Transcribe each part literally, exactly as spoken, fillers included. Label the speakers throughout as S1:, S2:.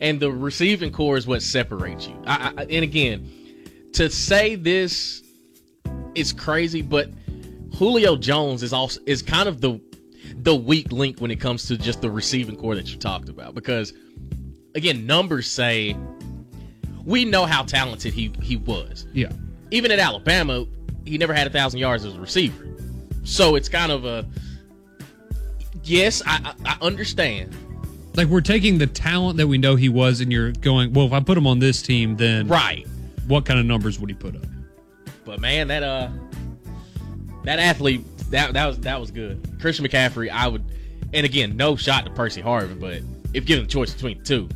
S1: and the receiving core is what separates you. I, I, and again, to say this is crazy, but Julio Jones is also is kind of the the weak link when it comes to just the receiving core that you talked about. Because again, numbers say we know how talented he he was.
S2: Yeah.
S1: Even at Alabama, he never had a thousand yards as a receiver. So it's kind of a yes, I, I, I understand.
S2: Like, we're taking the talent that we know he was, and you're going, well, if I put him on this team, then
S1: right,
S2: what kind of numbers would he put up?
S1: But man, that uh, that athlete, that that was that was good. Christian McCaffrey, I would, and again, no shot to Percy Harvin, but if given the choice between the two,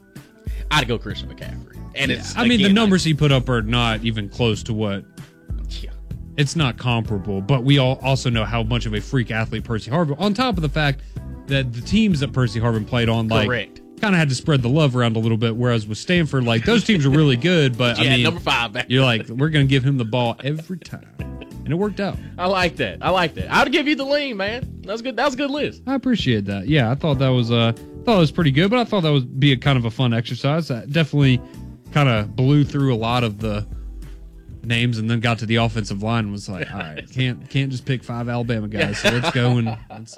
S1: I'd go Christian McCaffrey. And
S2: yeah,
S1: it's,
S2: I mean,
S1: again,
S2: the numbers he put up are not even close to what.
S1: Yeah.
S2: It's not comparable, but we all also know how much of a freak athlete Percy Harvin. On top of the fact that the teams that Percy Harvin played on, like,
S1: correct,
S2: kind of had to spread the love around a little bit. Whereas with Stanford, like, those teams are really good, but
S1: yeah,
S2: I mean,
S1: number five back.
S2: You're like, we're going to give him the ball every time, and it worked out.
S1: I like that. I like that. I'd give you the lean, man. That was good. That was a good list.
S2: I appreciate that. Yeah, I thought that was uh, thought it was pretty good, but I thought that would be a kind of a fun exercise. That definitely kind of blew through a lot of the names, and then got to the offensive line and was like, all right, can't can't just pick five Alabama guys. So let's go and let's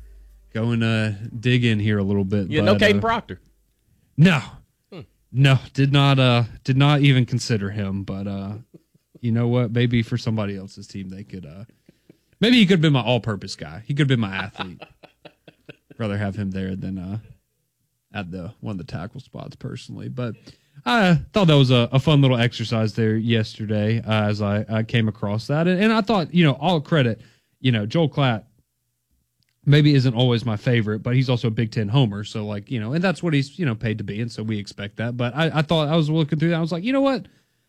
S2: go and uh, dig in here a little bit.
S1: Yeah,
S2: but,
S1: no Caden
S2: uh,
S1: Proctor.
S2: No,
S1: hmm.
S2: no, did not uh did not even consider him. But uh, you know what? Maybe for somebody else's team, they could. Uh, maybe he could have been my all-purpose guy. He could have been my athlete. Rather have him there than uh, at the one of the tackle spots personally, but. I thought that was a, a fun little exercise there yesterday uh, as I, I came across that. And, and I thought, you know, all credit, you know, Joel Klatt maybe isn't always my favorite, but he's also a Big Ten homer. So, like, you know, and that's what he's, you know, paid to be. And so we expect that. But I, I thought I was looking through that. I was like, you know what?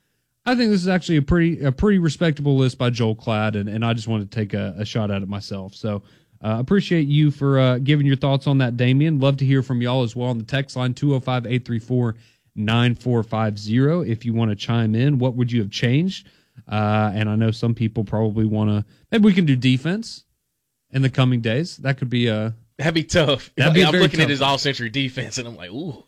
S2: I think this is actually a pretty a pretty respectable list by Joel Klatt. And, and I just wanted to take a, a shot at it myself. So uh, appreciate you for uh, giving your thoughts on that, Damian. Love to hear from y'all as well on the text line, two oh five, eight three four, nine four five zero. If you want to chime in, what would you have changed? Uh, and I know some people probably want to, maybe we can do defense in the coming days. That could be a,
S1: that'd be tough.
S2: That'd be
S1: I'm
S2: very
S1: looking
S2: tough.
S1: at his all century defense and I'm like, ooh,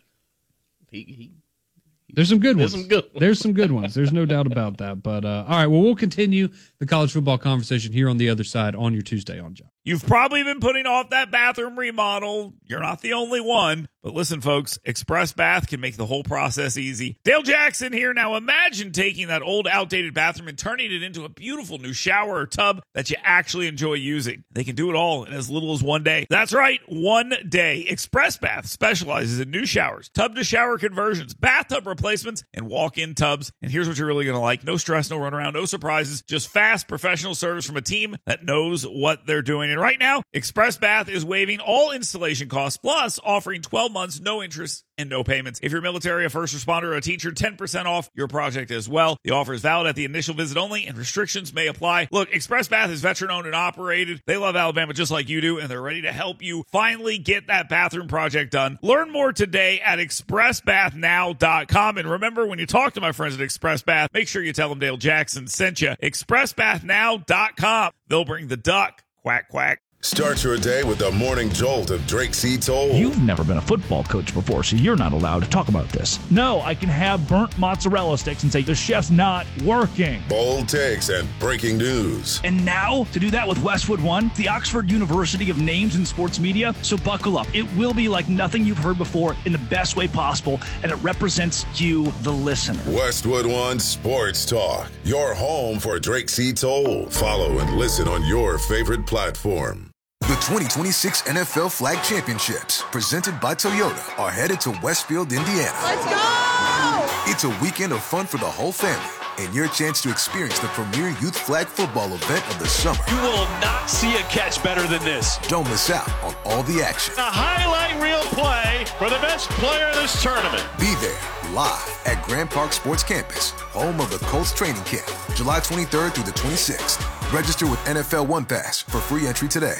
S1: he, he
S2: There's some good
S1: There's
S2: ones.
S1: some good ones.
S2: There's some good ones. There's no doubt about that. But uh, all right, well, we'll continue the college football conversation here on the other side on your Tuesday on Job.
S3: You've probably been putting off that bathroom remodel. You're not the only one. But listen, folks, Express Bath can make the whole process easy. Dale Jackson here. Now imagine taking that old, outdated bathroom and turning it into a beautiful new shower or tub that you actually enjoy using. They can do it all in as little as one day. That's right, one day. Express Bath specializes in new showers, tub-to-shower conversions, bathtub replacements, and walk-in tubs. And here's what you're really going to like. No stress, no runaround, no surprises. Just fast, professional service from a team that knows what they're doing. And right now, Express Bath is waiving all installation costs, plus offering twelve months, no interest, and no payments. If you're military, a first responder, or a teacher, ten percent off your project as well. The offer is valid at the initial visit only, and restrictions may apply. Look, Express Bath is veteran-owned and operated. They love Alabama just like you do, and they're ready to help you finally get that bathroom project done. Learn more today at express bath now dot com. And remember, when you talk to my friends at Express Bath, make sure you tell them Dale Jackson sent you. express bath now dot com. They'll bring the duck. Quack, quack.
S4: Start your day with the morning jolt of Drake C. Toll.
S5: You've never been a football coach before, so you're not allowed to talk about this. No, I can have burnt mozzarella sticks and say the chef's not working.
S4: Bold takes and breaking news.
S5: And now, to do that with Westwood One, the Oxford University of Names in Sports Media. So buckle up. It will be like nothing you've heard before in the best way possible, and it represents you, the listener.
S4: Westwood One Sports Talk, your home for Drake C. Toll. Follow and listen on your favorite platform.
S6: The twenty twenty-six N F L Flag Championships, presented by Toyota, are headed to Westfield, Indiana.
S7: Let's go!
S6: It's a weekend of fun for the whole family and your chance to experience the premier youth flag football event of the summer.
S8: You will not see a catch better than this.
S6: Don't miss out on all the action.
S8: A highlight reel play for the best player in this tournament.
S6: Be there live at Grand Park Sports Campus, home of the Colts training camp, July twenty-third through the twenty-sixth. Register with N F L One Pass for free entry today.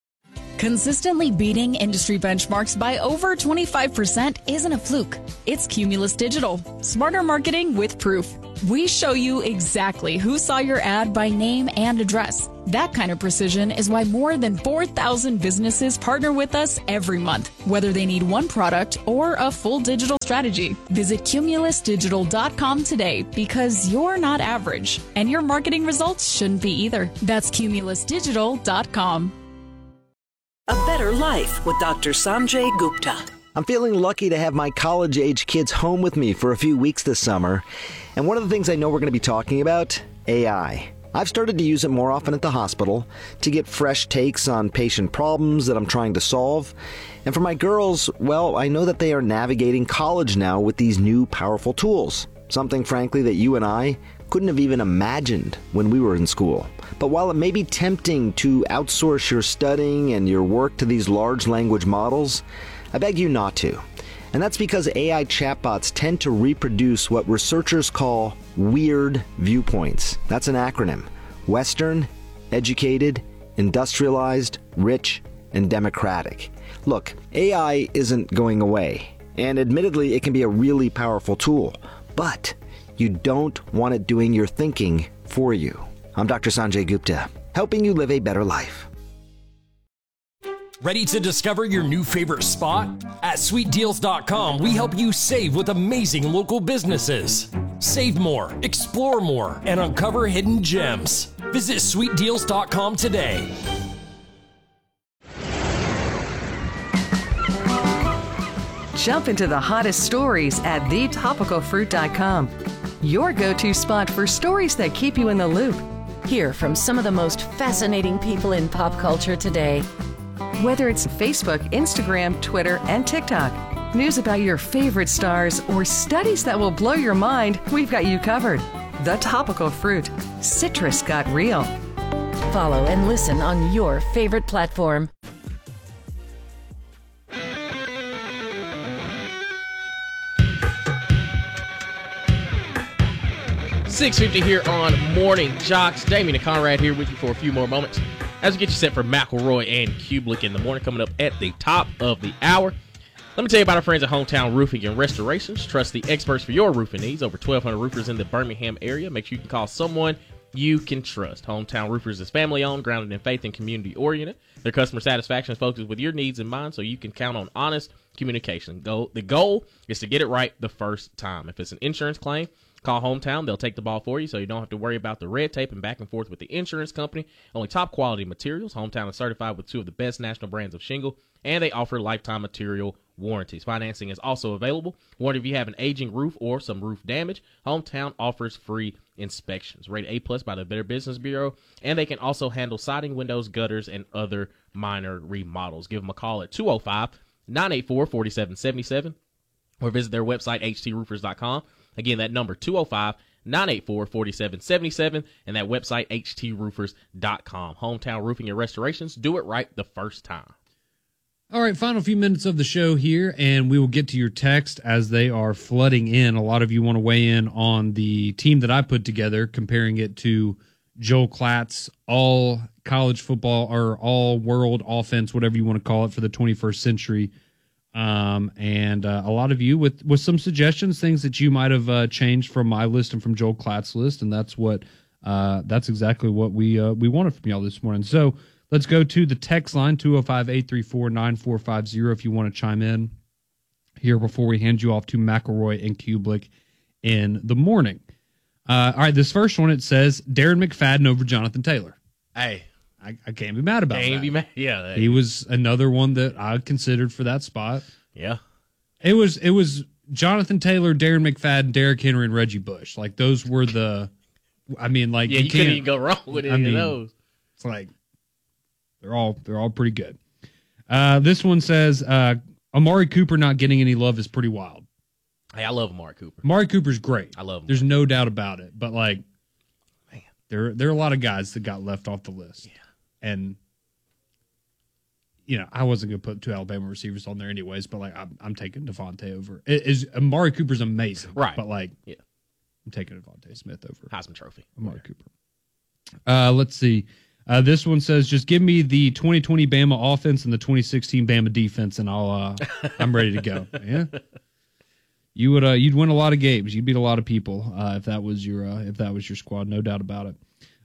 S9: Consistently beating industry benchmarks by over twenty-five percent isn't a fluke. It's Cumulus Digital. Smarter marketing with proof. We show you exactly who saw your ad by name and address. That kind of precision is why more than four thousand businesses partner with us every month, whether they need one product or a full digital strategy. Visit Cumulus Digital dot com today because you're not average, and your marketing results shouldn't be either. That's Cumulus Digital dot com.
S7: A better life with Doctor Sanjay Gupta.
S10: I'm feeling lucky to have my college-age kids home with me for a few weeks this summer. And one of the things I know we're going to be talking about, A I. I've started to use it more often at the hospital to get fresh takes on patient problems that I'm trying to solve. And for my girls, well, I know that they are navigating college now with these new powerful tools. Something, frankly, that you and I couldn't have even imagined when we were in school. But while it may be tempting to outsource your studying and your work to these large language models, I beg you not to. And that's because A I chatbots tend to reproduce what researchers call weird viewpoints. That's an acronym. Western, educated, industrialized, rich, and democratic. Look, A I isn't going away. And admittedly, it can be a really powerful tool. But you don't want it doing your thinking for you. I'm Doctor Sanjay Gupta, helping you live a better life.
S11: Ready to discover your new favorite spot? At sweet deals dot com, we help you save with amazing local businesses. Save more, explore more, and uncover hidden gems. Visit sweet deals dot com today.
S12: Jump into the hottest stories at the topical fruit dot com. Your go-to spot for stories that keep you in the loop.
S13: Hear from some of the most fascinating people in pop culture today.
S12: Whether it's Facebook, Instagram, Twitter, and TikTok, news about your favorite stars, or studies that will blow your mind, we've got you covered. The Topical Fruit. Citrus got real.
S13: Follow and listen on your favorite platform.
S1: six fifty here on Morning Jocks. Damien and Conrad here with you for a few more moments as we get you set for McElroy and Kublik in the morning, coming up at the top of the hour. Let me tell you about our friends at Hometown Roofing and Restorations. Trust the experts for your roofing needs. Over twelve hundred roofers in the Birmingham area. Make sure you can call someone you can trust. Hometown Roofers is family-owned, grounded in faith, and community-oriented. Their customer satisfaction is focused with your needs in mind, so you can count on honest communication. Go, the goal is to get it right the first time. If it's an insurance claim, call Hometown. They'll take the ball for you, so you don't have to worry about the red tape and back and forth with the insurance company. Only top-quality materials. Hometown is certified with two of the best national brands of shingle, and they offer lifetime material warranties. Financing is also available. Warned if you have an aging roof or some roof damage, Hometown offers free inspections. Rated A plus by the Better Business Bureau, and they can also handle siding, windows, gutters, and other minor remodels. Give them a call at two oh five, nine eight four, four seven seven seven or visit their website, h t roofers dot com. Again, that number, two oh five, nine eight four, four seven seven seven, and that website, h t roofers dot com. Hometown Roofing and Restorations. Do it right the first time.
S2: All right, final few minutes of the show here, and we will get to your text as they are flooding in. A lot of you want to weigh in on the team that I put together, comparing it to Joel Klatt's all college football or all world offense, whatever you want to call it, for the twenty-first century. Um, and uh, a lot of you with, with some suggestions, things that you might have uh, changed from my list and from Joel Klatt's list, and that's what uh, that's exactly what we uh, we wanted from y'all this morning. So let's go to the text line, two oh five, eight three four, nine four five zero, if you want to chime in here before we hand you off to McElroy and Kublik in the morning. Uh, all right, this first one, it says Darren McFadden over Jonathan Taylor.
S1: Hey.
S2: I, I can't be mad about
S1: can't
S2: that.
S1: Be mad. Yeah,
S2: he was another one that I considered for that spot.
S1: Yeah,
S2: it was it was Jonathan Taylor, Darren McFadden, Derrick Henry, and Reggie Bush. Like those were the. I mean, like
S1: yeah, you, you couldn't even go wrong with any I mean, of those.
S2: It's like they're all they're all pretty good. Uh, this one says uh, Amari Cooper not getting any love is pretty wild.
S1: Hey, I love Amari Cooper.
S2: Amari Cooper's great.
S1: I love him.
S2: There's no doubt about it. But like, man, there there are a lot of guys that got left off the list.
S1: Yeah,
S2: and. You know, I wasn't going to put two Alabama receivers on there anyways, but, like, I'm, I'm taking Devontae over. It is Amari Cooper's amazing.
S1: Right.
S2: But, like,
S1: yeah.
S2: I'm taking Devontae Smith over.
S1: Heisman Trophy.
S2: Amari yeah. Cooper. Uh, let's see. Uh, this one says, just give me the twenty twenty Bama offense and the twenty sixteen Bama defense, and I'll, uh, I'm ready to go. Yeah. You would, uh, you'd win a lot of games. You'd beat a lot of people uh, if that was your, uh, if that was your squad. No doubt about it.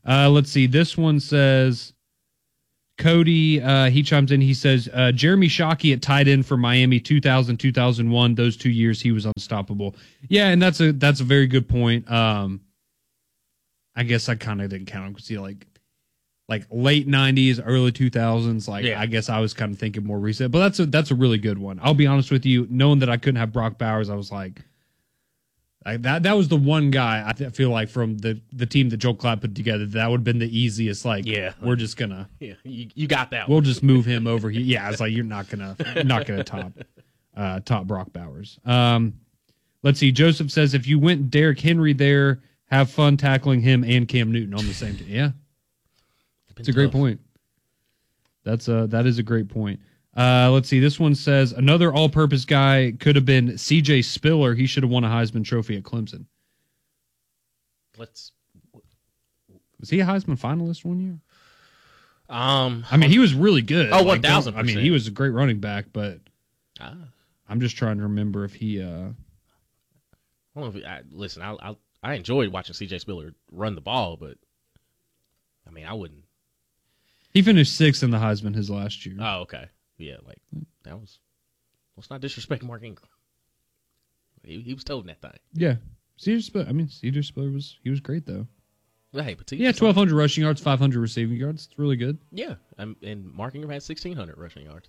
S2: Uh, let's see. This one says Cody. Uh, he chimes in. He says uh, Jeremy Shockey at tight end for Miami, two thousand, two thousand one. Those two years he was unstoppable. Yeah, and that's a that's a very good point. Um, I guess I kind of didn't count him because he like like late nineties, early two thousands. Like yeah. I guess I was kind of thinking more recent, but that's a that's a really good one. I'll be honest with you. Knowing that I couldn't have Brock Bowers, I was like. I, that that was the one guy I feel like from the, the team that Joel Klatt put together that would have been the easiest. Like, yeah, we're just gonna,
S1: yeah, you, you got that.
S2: We'll
S1: one.
S2: just move him over here. Yeah, it's like you're not gonna not gonna top uh, top Brock Bowers. Um, let's see. Joseph says if you went Derrick Henry there, have fun tackling him and Cam Newton on the same team. Yeah, it's a tough. Great point. That's a that is a great point. Uh, let's see. This one says another all-purpose guy could have been C J Spiller. He should have won a Heisman Trophy at Clemson.
S1: Let's.
S2: Was he a Heisman finalist one year?
S1: Um,
S2: I mean, he was really good.
S1: Oh, one thousand.
S2: I mean, he was a great running back, but
S1: ah.
S2: I'm just trying to remember if he. Uh...
S1: I don't know if, I, listen, I, I I enjoyed watching C J Spiller run the ball, but I mean, I wouldn't.
S2: He finished sixth in the Heisman his last year.
S1: Oh, okay. Yeah, like that was. Let's not disrespect Mark Ingram. He, he was toting that thing.
S2: Yeah, C J Spiller. I mean, C J Spiller was he was great though.
S1: Well, hey, but
S2: yeah, twelve hundred rushing yards, five hundred receiving yards. It's really good.
S1: Yeah, um, and Mark Ingram had sixteen hundred rushing yards.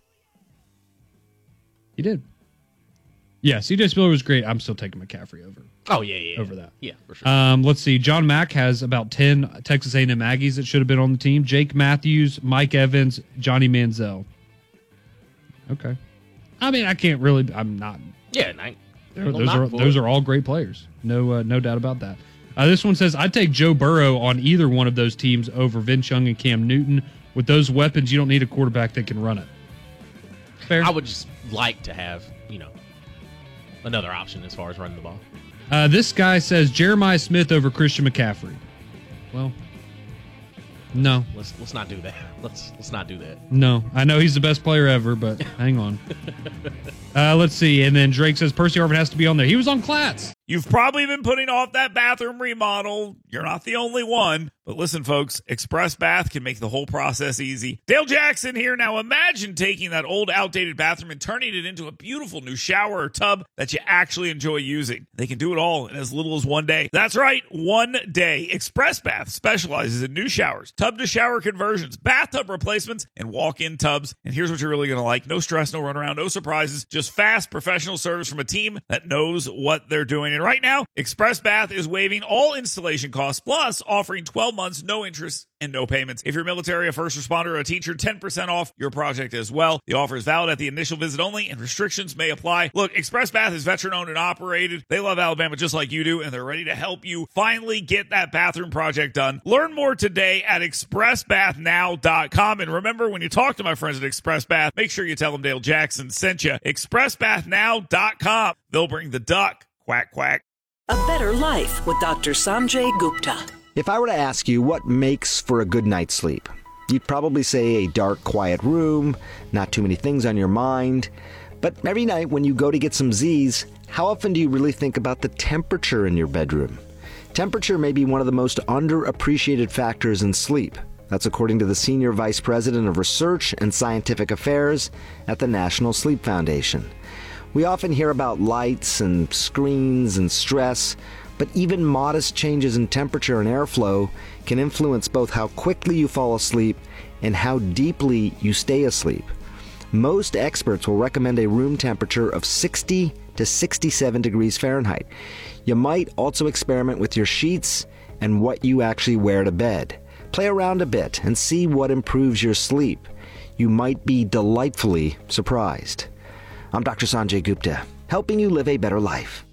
S2: He did. Yeah, C J Spiller was great. I'm still taking McCaffrey over.
S1: Oh yeah, yeah,
S2: over that.
S1: Yeah, for sure.
S2: Um, let's see. John Mack has about ten Texas A and M Aggies that should have been on the team. Jake Matthews, Mike Evans, Johnny Manziel. Okay. I mean, I can't really. I'm not.
S1: Yeah, I,
S2: those are those are all great players. No, uh, no doubt about that. Uh, this one says I'd take Joe Burrow on either one of those teams over Vince Young and Cam Newton. With those weapons, you don't need a quarterback that can run it. Fair.
S1: I would just like to have you know another option as far as running the ball.
S2: Uh, this guy says Jeremiah Smith over Christian McCaffrey. Well, no.
S1: Let's let's not do that. Let's let's not do that.
S2: No, I know he's the best player ever, but hang on. Uh, let's see. And then Drake says Percy Harvin has to be on there. He was on Clatts.
S3: You've probably been putting off that bathroom remodel. You're not the only one. But listen, folks, Express Bath can make the whole process easy. Dale Jackson here. Now imagine taking that old, outdated bathroom and turning it into a beautiful new shower or tub that you actually enjoy using. They can do it all in as little as one day. That's right, one day. Express Bath specializes in new showers, tub-to-shower conversions, bathtub replacements, and walk-in tubs. And here's what you're really going to like. No stress, no runaround, no surprises. Just fast, professional service from a team that knows what they're doing. And right now, Express Bath is waiving all installation costs, plus offering twelve months, no interest, and no payments. If you're military, a first responder, or a teacher, ten percent off your project as well. The offer is valid at the initial visit only, and restrictions may apply. Look, Express Bath is veteran-owned and operated. They love Alabama just like you do, and they're ready to help you finally get that bathroom project done. Learn more today at express bath now dot com. And remember, when you talk to my friends at Express Bath, make sure you tell them Dale Jackson sent you. express bath now dot com. They'll bring the duck. Quack, quack.
S7: A better life with Doctor Sanjay Gupta.
S10: If I were to ask you what makes for a good night's sleep, you'd probably say a dark, quiet room, not too many things on your mind. But every night when you go to get some Z's, how often do you really think about the temperature in your bedroom? Temperature may be one of the most underappreciated factors in sleep. That's according to the Senior Vice President of Research and Scientific Affairs at the National Sleep Foundation. We often hear about lights and screens and stress, but even modest changes in temperature and airflow can influence both how quickly you fall asleep and how deeply you stay asleep. Most experts will recommend a room temperature of sixty to sixty-seven degrees Fahrenheit. You might also experiment with your sheets and what you actually wear to bed. Play around a bit and see what improves your sleep. You might be delightfully surprised. I'm Doctor Sanjay Gupta, helping you live a better life.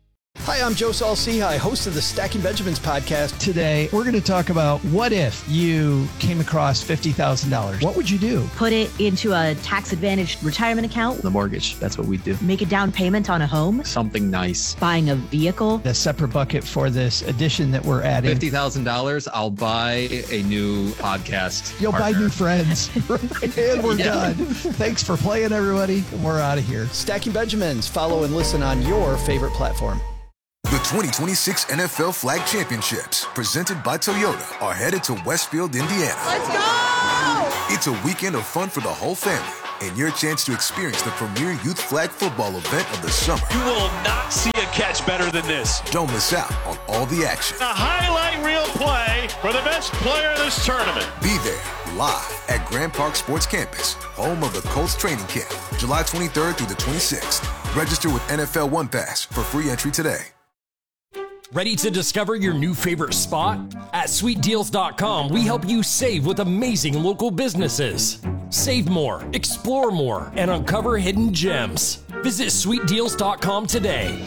S14: Hi, I'm Joe Saul-Sehy, host of the Stacking Benjamins podcast. Today, we're going to talk about what if you came across fifty thousand dollars. What would you do?
S15: Put it into a tax-advantaged retirement account.
S16: The mortgage, that's what we do.
S15: Make a down payment on a home.
S16: Something nice.
S15: Buying a vehicle.
S14: A separate bucket for this addition that we're adding.
S16: fifty thousand dollars, I'll buy a new podcast
S14: You'll
S16: partner.
S14: buy new friends. And we're yeah. done. Thanks for playing, everybody. We're out of here. Stacking Benjamins. Follow and listen on your favorite platform.
S6: The twenty twenty-six N F L Flag Championships, presented by Toyota, are headed to Westfield, Indiana.
S17: Let's go!
S6: It's a weekend of fun for the whole family and your chance to experience the premier youth flag football event of the summer.
S8: You will not see a catch better than this.
S6: Don't miss out on all the action.
S8: A highlight reel play for the best player of this tournament.
S6: Be there live at Grand Park Sports Campus, home of the Colts training camp, July twenty-third through the twenty-sixth. Register with N F L One Pass for free entry today.
S11: Ready to discover your new favorite spot? At sweet deals dot com, we help you save with amazing local businesses. Save more, explore more, and uncover hidden gems. Visit sweet deals dot com today.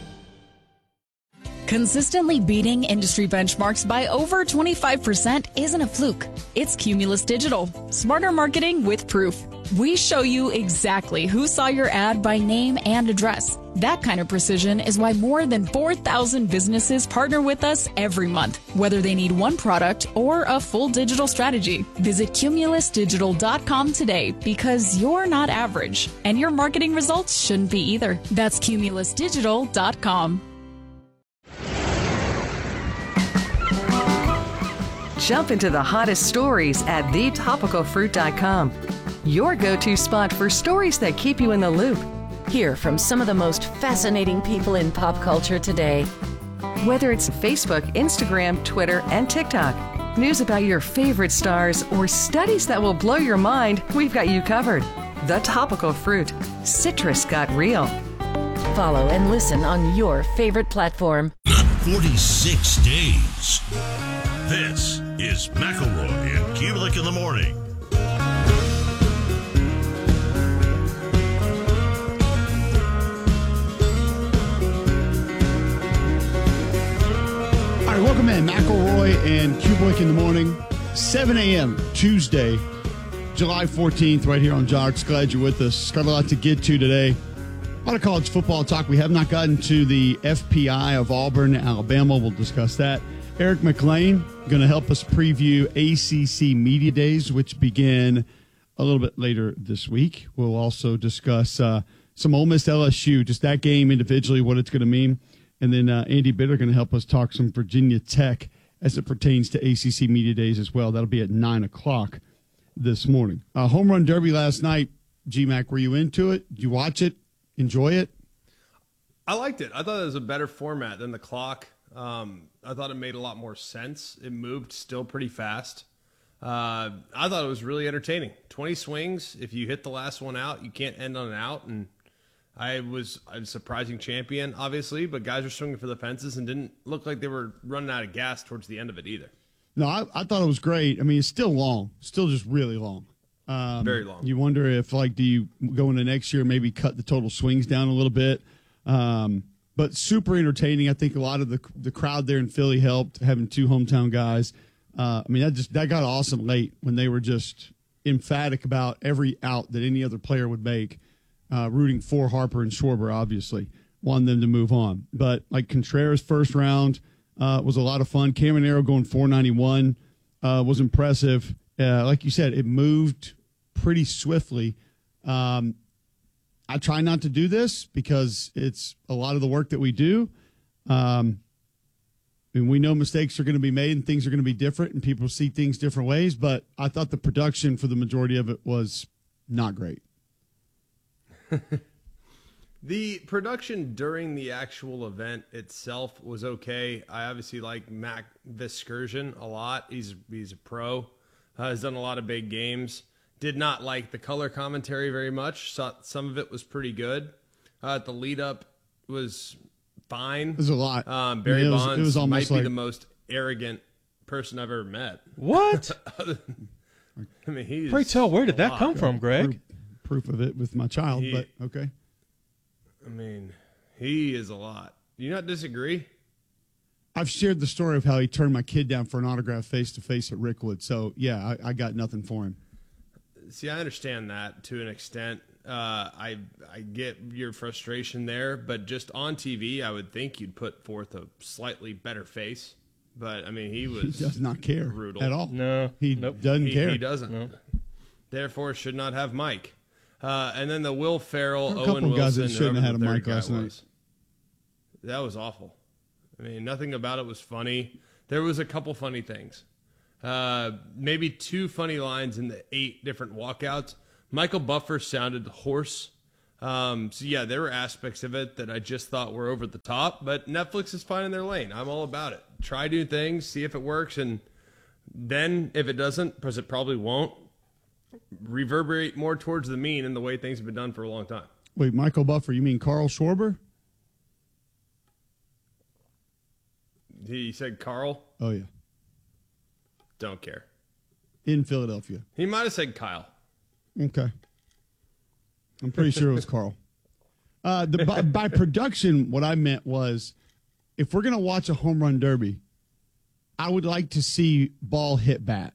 S9: Consistently beating industry benchmarks by over twenty-five percent isn't a fluke. It's Cumulus Digital. Smarter marketing with proof. We show you exactly who saw your ad by name and address. That kind of precision is why more than four thousand businesses partner with us every month, whether they need one product or a full digital strategy. Visit cumulus digital dot com today because you're not average, and your marketing results shouldn't be either. That's cumulus digital dot com.
S12: Jump into the hottest stories at the topical fruit dot com. Your go-to spot for stories that keep you in the loop.
S13: Hear from some of the most fascinating people in pop culture today.
S12: Whether it's Facebook, Instagram, Twitter, and TikTok, news about your favorite stars, or studies that will blow your mind, we've got you covered. The Topical Fruit. Citrus got real.
S13: Follow and listen on your favorite platform.
S18: forty-six days. This is McElroy and Kubelik in the morning.
S19: All right, welcome in. McElroy and Kubelik in the morning. seven a.m. Tuesday, July fourteenth, right here on Jocks. Glad you're with us. Got a lot to get to today. A lot of college football talk. We have not gotten to the F P I of Auburn, Alabama. We'll discuss that. Eric McLean going to help us preview A C C Media Days, which begin a little bit later this week. We'll also discuss uh, some Ole Miss L S U, just that game individually, what it's going to mean. And then uh, Andy Bitter going to help us talk some Virginia Tech as it pertains to A C C Media Days as well. That'll be at nine o'clock this morning. Uh, Home Run Derby last night. G-Mac, were you into it? Did you watch it? Enjoy it?
S20: I liked it. I thought it was a better format than the clock. Um, I thought it made a lot more sense. It moved still pretty fast. Uh, I thought it was really entertaining. twenty swings. If you hit the last one out, you can't end on an out. And I was a surprising champion, obviously, but guys were swinging for the fences and didn't look like they were running out of gas towards the end of it either.
S19: No, I, I thought it was great. I mean, it's still long, still just really long. Um,
S20: Very long.
S19: You wonder if, like, do you go into next year, maybe cut the total swings down a little bit? Um, but super entertaining. I think a lot of the the crowd there in Philly helped, having two hometown guys. Uh, I mean, that just that got awesome late when they were just emphatic about every out that any other player would make, uh, rooting for Harper and Schwarber, obviously, wanting them to move on. But, like, Contreras' first round uh, was a lot of fun. Cameron Arrow going four ninety-one uh, was impressive. Uh, like you said, it moved pretty swiftly. Um, I try not to do this because it's a lot of the work that we do. Um, and we know mistakes are going to be made and things are going to be different and people see things different ways. But I thought the production for the majority of it was not great.
S20: The production during the actual event itself was okay. I obviously like Mac Viscursion a lot. He's he's a pro. Uh, has done a lot of big games. Did not like the color commentary very much. So some of it was pretty good. Uh, the lead up was fine.
S19: There's a lot.
S20: Um, Barry
S19: I mean, it was,
S20: Bonds
S19: it was
S20: might be
S19: like,
S20: the most arrogant person I've ever met.
S21: What?
S20: I mean, he's
S21: Pray tell, where did that
S20: lot.
S21: come from, Greg?
S19: Proof, proof of it with my child,
S20: He-
S19: but okay.
S20: I mean, he is a lot. Do you not disagree?
S19: I've shared the story of how he turned my kid down for an autograph face to face at Rickwood. So yeah, I, I got nothing for him.
S20: See, I understand that to an extent. Uh, I I get your frustration there, but just on T V, I would think you'd put forth a slightly better face. But I mean, he was
S19: He does not care
S20: brutal
S19: at all.
S21: No,
S19: he
S21: nope.
S19: doesn't
S20: He,
S19: care.
S20: he doesn't.
S21: No.
S20: Therefore, should not have Mike. Uh, and then the Will Ferrell,
S19: There were a couple
S20: Owen
S19: of guys
S20: Wilson,
S19: that shouldn't
S20: whoever
S19: have had
S20: the
S19: a
S20: third
S19: mic
S20: guy
S19: last night.
S20: was. That was awful. I mean, nothing about it was funny. There was a couple funny things. Uh, maybe two funny lines in the eight different walkouts. Michael Buffer sounded hoarse. Um, so, yeah, there were aspects of it that I just thought were over the top. But Netflix is finding their lane. I'm all about it. Try new things, see if it works, and then if it doesn't, because it probably won't, reverberate more towards the mean in the way things have been done for a long time.
S19: Wait, Michael Buffer, you mean Carl Schwarber?
S20: He said Carl?
S19: Oh, yeah.
S20: Don't care.
S19: In Philadelphia.
S20: He might have said Kyle.
S19: Okay. I'm pretty sure it was Carl. Uh, the, by, by production, what I meant was if we're going to watch a home run derby, I would like to see ball hit bat.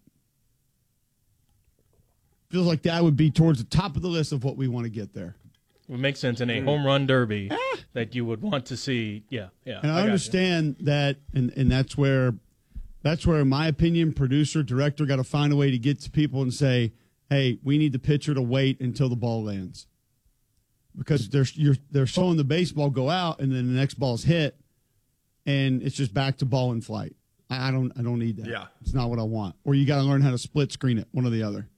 S19: Feels like that would be towards the top of the list of what we want to get there.
S17: It would make sense in a home run derby ah. that you would want to see. Yeah, yeah.
S19: And I, I understand that, and, and that's where, that's where, in my opinion, producer, director got to find a way to get to people and say, hey, we need the pitcher to wait until the ball lands. Because they're, you're, they're showing the baseball go out, and then the next ball's hit, and it's just back to ball in flight. I, I don't I don't need that.
S20: Yeah.
S19: It's not what I want. Or you got to learn how to split screen it, one or the other.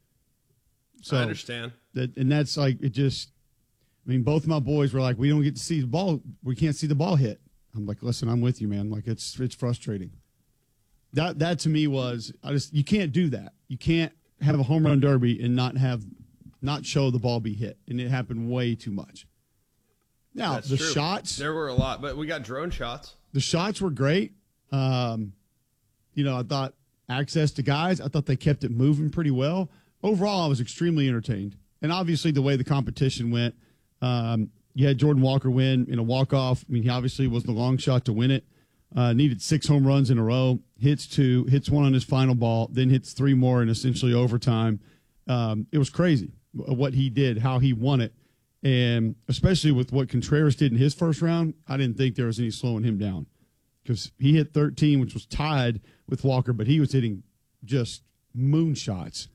S19: So
S20: I understand.
S19: That, and that's like, it just, I mean, both of my boys were like, we don't get to see the ball. We can't see the ball hit. I'm like, listen, I'm with you, man. Like, it's it's frustrating. That, that to me was, I just, you can't do that. You can't have a home run derby and not have, not show the ball be hit. And it happened way too much. Now,
S20: That's
S19: the
S20: true.
S19: shots.
S20: There were a lot, but we got drone shots.
S19: The shots were great. Um, you know, I thought access to guys, I thought they kept it moving pretty well. Overall, I was extremely entertained. And obviously, the way the competition went, um, you had Jordan Walker win in a walk-off. I mean, he obviously was the long shot to win it. Uh, needed six home runs in a row, hits two, hits one on his final ball, then hits three more in essentially overtime. Um, it was crazy what he did, how he won it. And especially with what Contreras did in his first round, I didn't think there was any slowing him down. Because he hit thirteen, which was tied with Walker, but he was hitting just moonshots.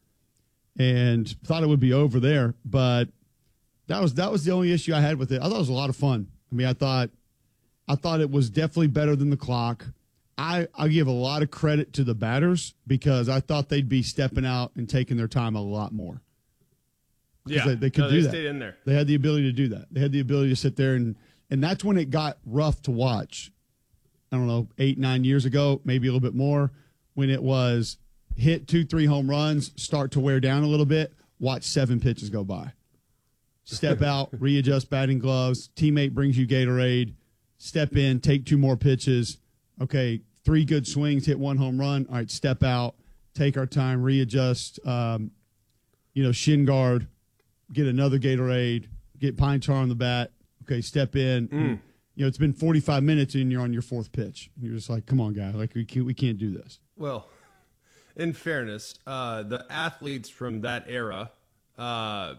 S19: And thought it would be over there, but that was that was the only issue I had with it. I thought it was a lot of fun. I mean, I thought I thought it was definitely better than the clock. I, I give a lot of credit to the batters because I thought they'd be stepping out and taking their time a lot more.
S20: Yeah,
S19: they, they could
S20: no,
S19: do
S20: they
S19: that.
S20: stayed in there.
S19: They had the ability to do that. They had the ability to sit there and and that's when it got rough to watch. I don't know, eight nine years ago, maybe a little bit more, when it was hit two, three home runs, start to wear down a little bit, watch seven pitches go by. Step out, readjust batting gloves, teammate brings you Gatorade, step in, take two more pitches. Okay, three good swings, hit one home run. All right, step out, take our time, readjust, um, you know, shin guard, get another Gatorade, get pine tar on the bat. Okay, step in.
S20: Mm.
S19: And, you know, it's been forty-five minutes and you're on your fourth pitch. And you're just like, come on, guy. Like, we can't, we can't do this.
S20: Well, in fairness, uh, the athletes from that era uh,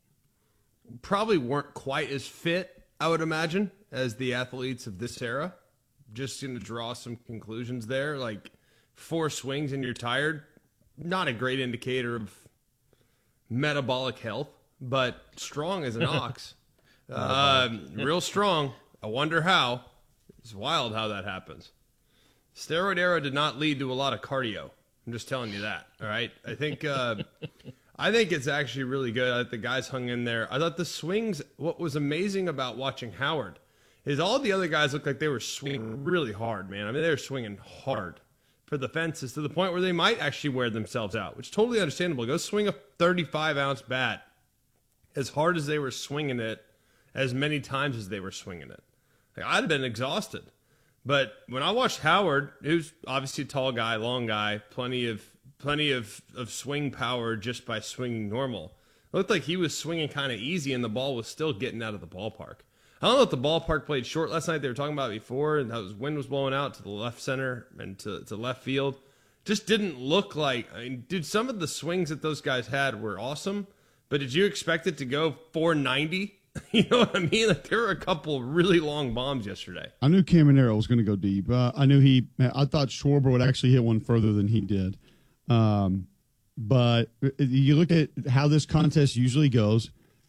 S20: probably weren't quite as fit, I would imagine, as the athletes of this era. Just going to draw some conclusions there. Like, four swings and you're tired, not a great indicator of metabolic health, but strong as an ox. um, real strong. I wonder how. It's wild how that happens. Steroid era did not lead to a lot of cardio. I'm just telling you that. All right. I think uh, I think it's actually really good. I thought the guys hung in there. I thought the swings. What was amazing about watching Howard is all the other guys looked like they were swinging really hard, man. I mean, they were swinging hard for the fences to the point where they might actually wear themselves out, which is totally understandable. Go swing a thirty-five ounce bat as hard as they were swinging it, as many times as they were swinging it. Like, I'd have been exhausted. But when I watched Howard, who's obviously a tall guy, long guy, plenty of plenty of, of swing power just by swinging normal. It looked like he was swinging kind of easy, and the ball was still getting out of the ballpark. I don't know if the ballpark played short last night. They were talking about it before, and how the wind was blowing out to the left center and to, to left field. Just didn't look like, I mean, dude, some of the swings that those guys had were awesome, but did you expect it to go four ninety? You know what I mean? Like, there were a couple really long bombs yesterday.
S19: I knew Caminero was going to go deep. Uh, I knew he. I thought Schwarber would actually hit one further than he did. Um, but you look at how this contest usually goes.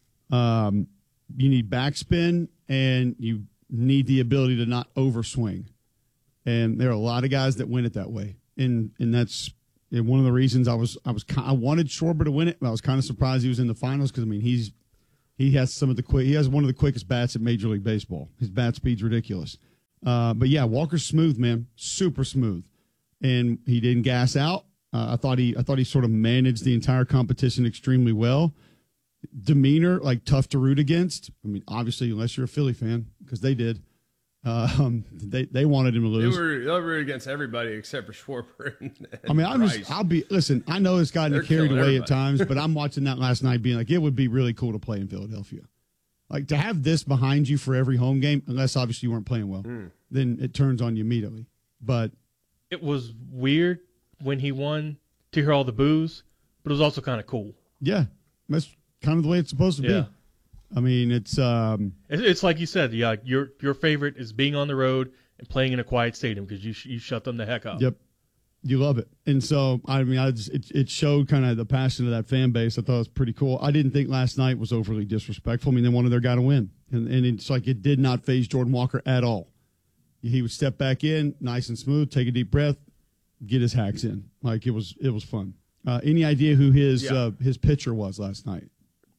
S19: Um, you need backspin and you need the ability to not overswing. And there are a lot of guys that win it that way. And and that's and one of the reasons I was I was I wanted Schwarber to win it, but I was kind of surprised he was in the finals because I mean he's he has some of the quick he has one of the quickest bats at Major League Baseball. His bat speed's ridiculous. Uh, but yeah, Walker's smooth, man, super smooth, and he didn't gas out. Uh, I thought he I thought he sort of managed the entire competition extremely well. Demeanor like tough to root against. I mean, obviously, unless you're a Philly fan, because they did. Uh, um, they they wanted him to lose.
S20: They were, they were against everybody except for Schwarber. And, and
S19: I mean, I'm just, I'll be listen. I know it's gotten
S20: They're
S19: carried away
S20: everybody.
S19: at times, but I'm watching that last night, being like, it would be really cool to play in Philadelphia. Like to have this behind you for every home game, unless obviously you weren't playing well,
S20: Mm.
S19: then it turns on you immediately. But
S17: It was weird when he won to hear all the boos, but it was also kind of cool.
S19: yeah, that's kind of the way it's supposed to
S17: Yeah.
S19: be. I mean, it's um,
S17: It- It's like you said, yeah, your your favorite is being on the road and playing in a quiet stadium because you sh- you shut them the heck up.
S19: yep, you love it. And so, I mean, I just, it, it showed kind of the passion of that fan base. I thought it was pretty cool. I didn't think last night was overly disrespectful. I mean, they wanted their guy to win. And, and it's like it did not phase Jordan Walker at all. He would step back in, nice and smooth, take a deep breath, get his hacks in. Like it was it was fun. Uh, any idea who his
S20: Yeah.
S19: uh, his pitcher was last night?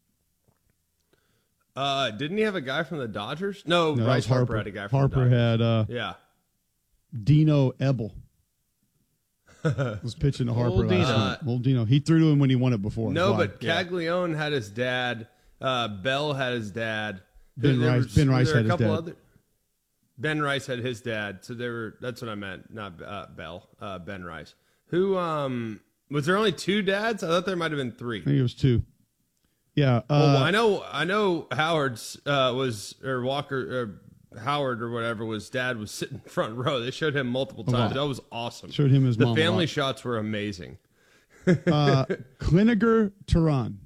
S20: Uh, didn't he have a guy from the Dodgers? No,
S19: No, that
S20: Bryce
S19: was
S20: Harper. had a guy from
S19: Harper
S20: the Dodgers.
S19: had uh,
S20: Yeah.
S19: Dino Ebel. was pitching to Harper
S20: Old
S19: last
S20: Dino.
S19: night. Old Dino. He threw to him when he won it before.
S20: No,
S19: Why?
S20: but Caglione had his dad. Uh, Bell had his dad.
S19: Ben
S20: There
S19: Rice-
S20: was-
S19: Ben Rice
S20: there were
S19: had
S20: a
S19: his
S20: couple
S19: dad.
S20: Other, Ben Rice had his dad. So there were. That's what I meant. Not uh, Bell. Uh, Ben Rice. Who um was there only two dads? I thought there might have been three.
S19: I think it was two. Yeah. Uh,
S20: well, I know. I know. Howard's uh, was or Walker or Howard or whatever was dad was sitting front row. They showed him multiple
S19: A
S20: times.
S19: lot.
S20: That was awesome.
S19: Showed him his
S20: the
S19: mom a
S20: family
S19: lot.
S20: shots were amazing.
S19: uh, Kliniger Turan.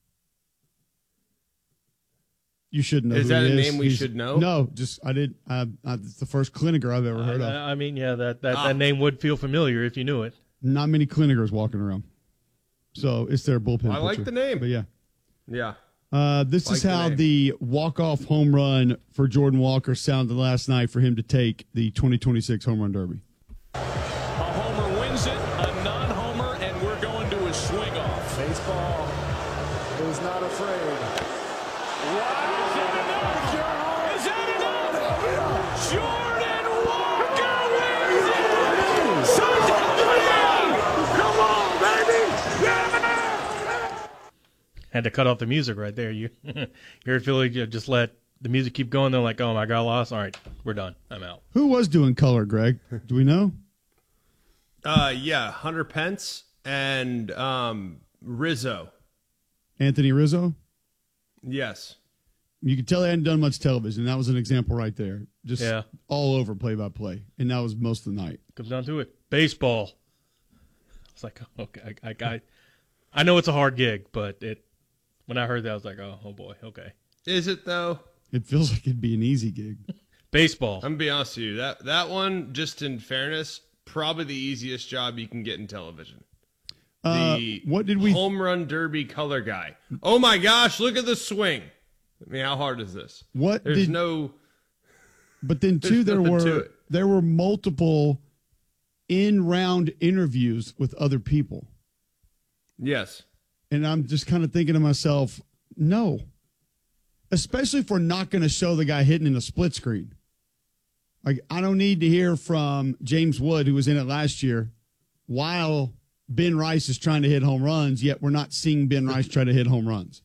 S19: You should know.
S20: Is
S19: who
S20: that
S19: he
S20: a
S19: is.
S20: name we
S19: He's-
S20: should know?
S19: No, just I did. I, I, it's the first Kliniger I've ever heard of.
S17: I, I mean, yeah, that that,
S20: Ah.
S17: that name would feel familiar if you knew it.
S19: Not many Klinigers walking around, so it's their bullpen.
S20: I like
S19: pitcher.
S20: the name.
S19: But yeah,
S20: Yeah.
S19: uh, this
S20: Like
S19: is
S20: the
S19: how
S20: name.
S19: the walk-off home run for Jordan Walker sounded last night for him to take the twenty twenty-six home run derby.
S8: A homer wins it, a non-homer, and we're going to a swing off. Baseball is not afraid. Wow, is that enough? Is that enough? Jordan Walker wins it! Sunday! Come on, baby! Yeah!
S17: Had to cut off the music right there. You, you heard Philly just let the music keep going. They're like, oh my God, lost. All right, we're done. I'm out.
S19: Who was doing color, Greg? Do we know?
S20: Uh, yeah, Hunter Pence and um, Rizzo.
S19: Anthony Rizzo.
S20: Yes.
S19: You could tell they hadn't done much television. That was an example right there. Just
S17: Yeah.
S19: all over play-by-play. And that was most of the night.
S17: Comes down to it. Baseball. It's like, okay, I, I, I, I know it's a hard gig, but it. When I heard that, I was like, oh, oh boy, okay.
S20: Is it though?
S19: It feels like it'd be an easy gig.
S17: Baseball.
S20: I'm gonna be honest with you. That that one, just in fairness, probably the easiest job you can get in television.
S19: Uh,
S20: the
S19: what did we
S20: home run derby color guy? Oh my gosh, look at the swing. I mean, how hard is this?
S19: What
S20: There's
S19: did-
S20: no.
S19: But then
S20: There's
S19: too, there
S20: nothing to
S19: were
S20: it.
S19: there were multiple in-round interviews with other people,
S20: Yes.
S19: and I'm just kind of thinking to myself, no, especially if we're not going to show the guy hitting in a split screen. Like I don't need to hear from James Wood, who was in it last year, while Ben Rice is trying to hit home runs. Yet we're not seeing Ben Rice try to hit home runs.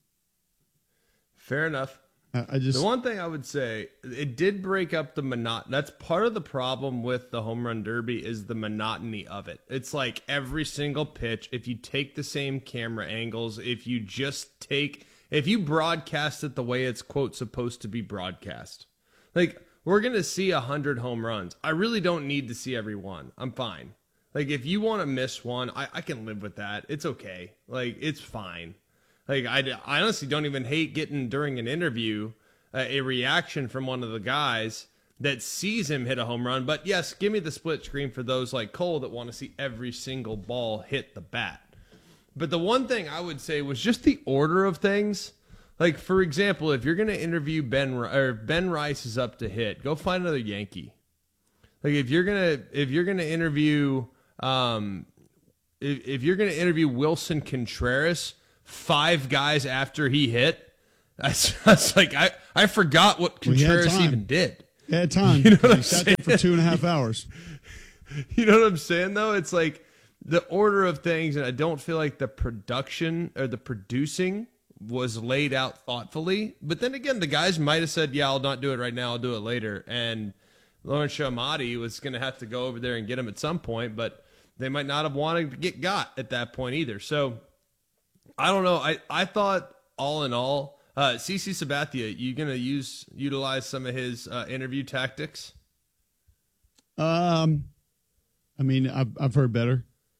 S20: Fair enough.
S19: I, I just
S20: The one thing I would say, it did break up the monot. That's part of the problem with the home run derby is the monotony of it. It's like every single pitch, if you take the same camera angles, if you just take, if you broadcast it the way it's, quote, supposed to be broadcast. Like, we're going to see a hundred home runs. I really don't need to see every one. I'm fine. Like, if you want to miss one, I, I can live with that. It's okay. Like, it's fine. Like, I, I honestly don't even hate getting, during an interview, uh, a reaction from one of the guys that sees him hit a home run. But yes, give me the split screen for those like Cole that want to see every single ball hit the bat. But the one thing I would say was just the order of things. Like, for example, if you're going to interview Ben, or Ben Rice is up to hit, go find another Yankee. Like if you're gonna if you're gonna interview um, if if you're gonna interview Wilson Contreras five guys after he hit, that's, that's like I I forgot what Contreras
S19: well,
S20: even did.
S19: He had time.
S20: You know what
S19: he
S20: I'm
S19: sat
S20: saying?
S19: there for two and a half hours.
S20: You know what I'm saying, though? It's like the order of things, and I don't feel like the production or the producing was laid out thoughtfully. But then again, the guys might have said, yeah, I'll not do it right now. I'll do it later. And Lawrence Shamati was going to have to go over there and get him at some point, but they might not have wanted to get got at that point either. So I don't know. I, I thought all in all, uh, CeCe Sabathia, you going to use utilize some of his uh, interview tactics?
S19: Um, I mean, I've, I've heard better.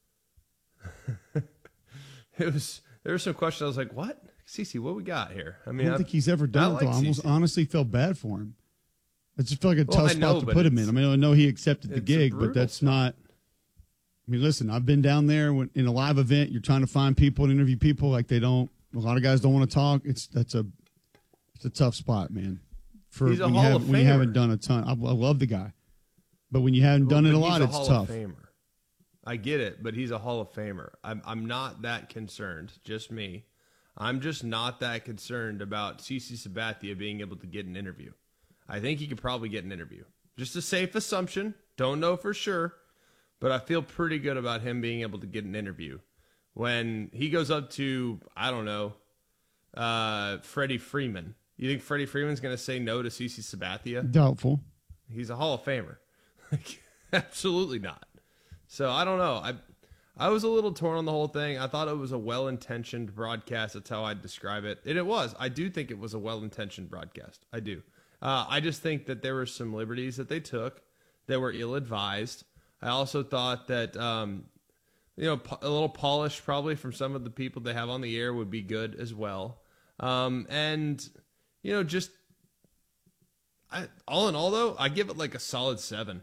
S20: It was there were some questions. I was like, "What, CeCe? What we got here?" I mean,
S19: I don't
S20: I,
S19: think he's ever done
S20: I
S19: it. Though.
S20: like
S19: I almost
S20: CeCe.
S19: honestly felt bad for him. I just felt like a
S20: Well,
S19: tough
S20: I know,
S19: spot to
S20: but
S19: put him in.
S20: it's-
S19: I mean, I know he accepted the
S20: it's a
S19: gig, but
S20: brutal
S19: that's
S20: spot.
S19: not. I mean, listen, I've been down there when, in a live event. You're trying to find people and interview people. Like they don't. A lot of guys don't want to talk. It's that's a. It's a tough spot, man. For
S20: He's a
S19: when you,
S20: Hall
S19: have,
S20: of
S19: when you
S20: Famer.
S19: haven't done a ton. I, I love the guy, but when you haven't done
S20: Well,
S19: it a
S20: but
S19: lot,
S20: he's
S19: it's
S20: Hall
S19: tough.
S20: Of Famer. I get it, but he's a Hall of Famer. I'm I'm not that concerned. Just me. I'm just not that concerned about CeCe Sabathia being able to get an interview. I think he could probably get an interview. Just a safe assumption. Don't know for sure, but I feel pretty good about him being able to get an interview. When he goes up to, I don't know, uh, Freddie Freeman. You think Freddie Freeman's going to say no to CeCe Sabathia?
S19: Doubtful.
S20: He's a Hall of Famer. Absolutely not. So I don't know. I I was a little torn on the whole thing. I thought it was a well-intentioned broadcast. That's how I'd describe it. And it was. I do think it was a well-intentioned broadcast. I do. Uh, I just think that there were some liberties that they took that were ill-advised. I also thought that, um, you know, po- a little polish probably from some of the people they have on the air would be good as well. Um, and, you know, just I, all in all, though, I give it like a solid seven.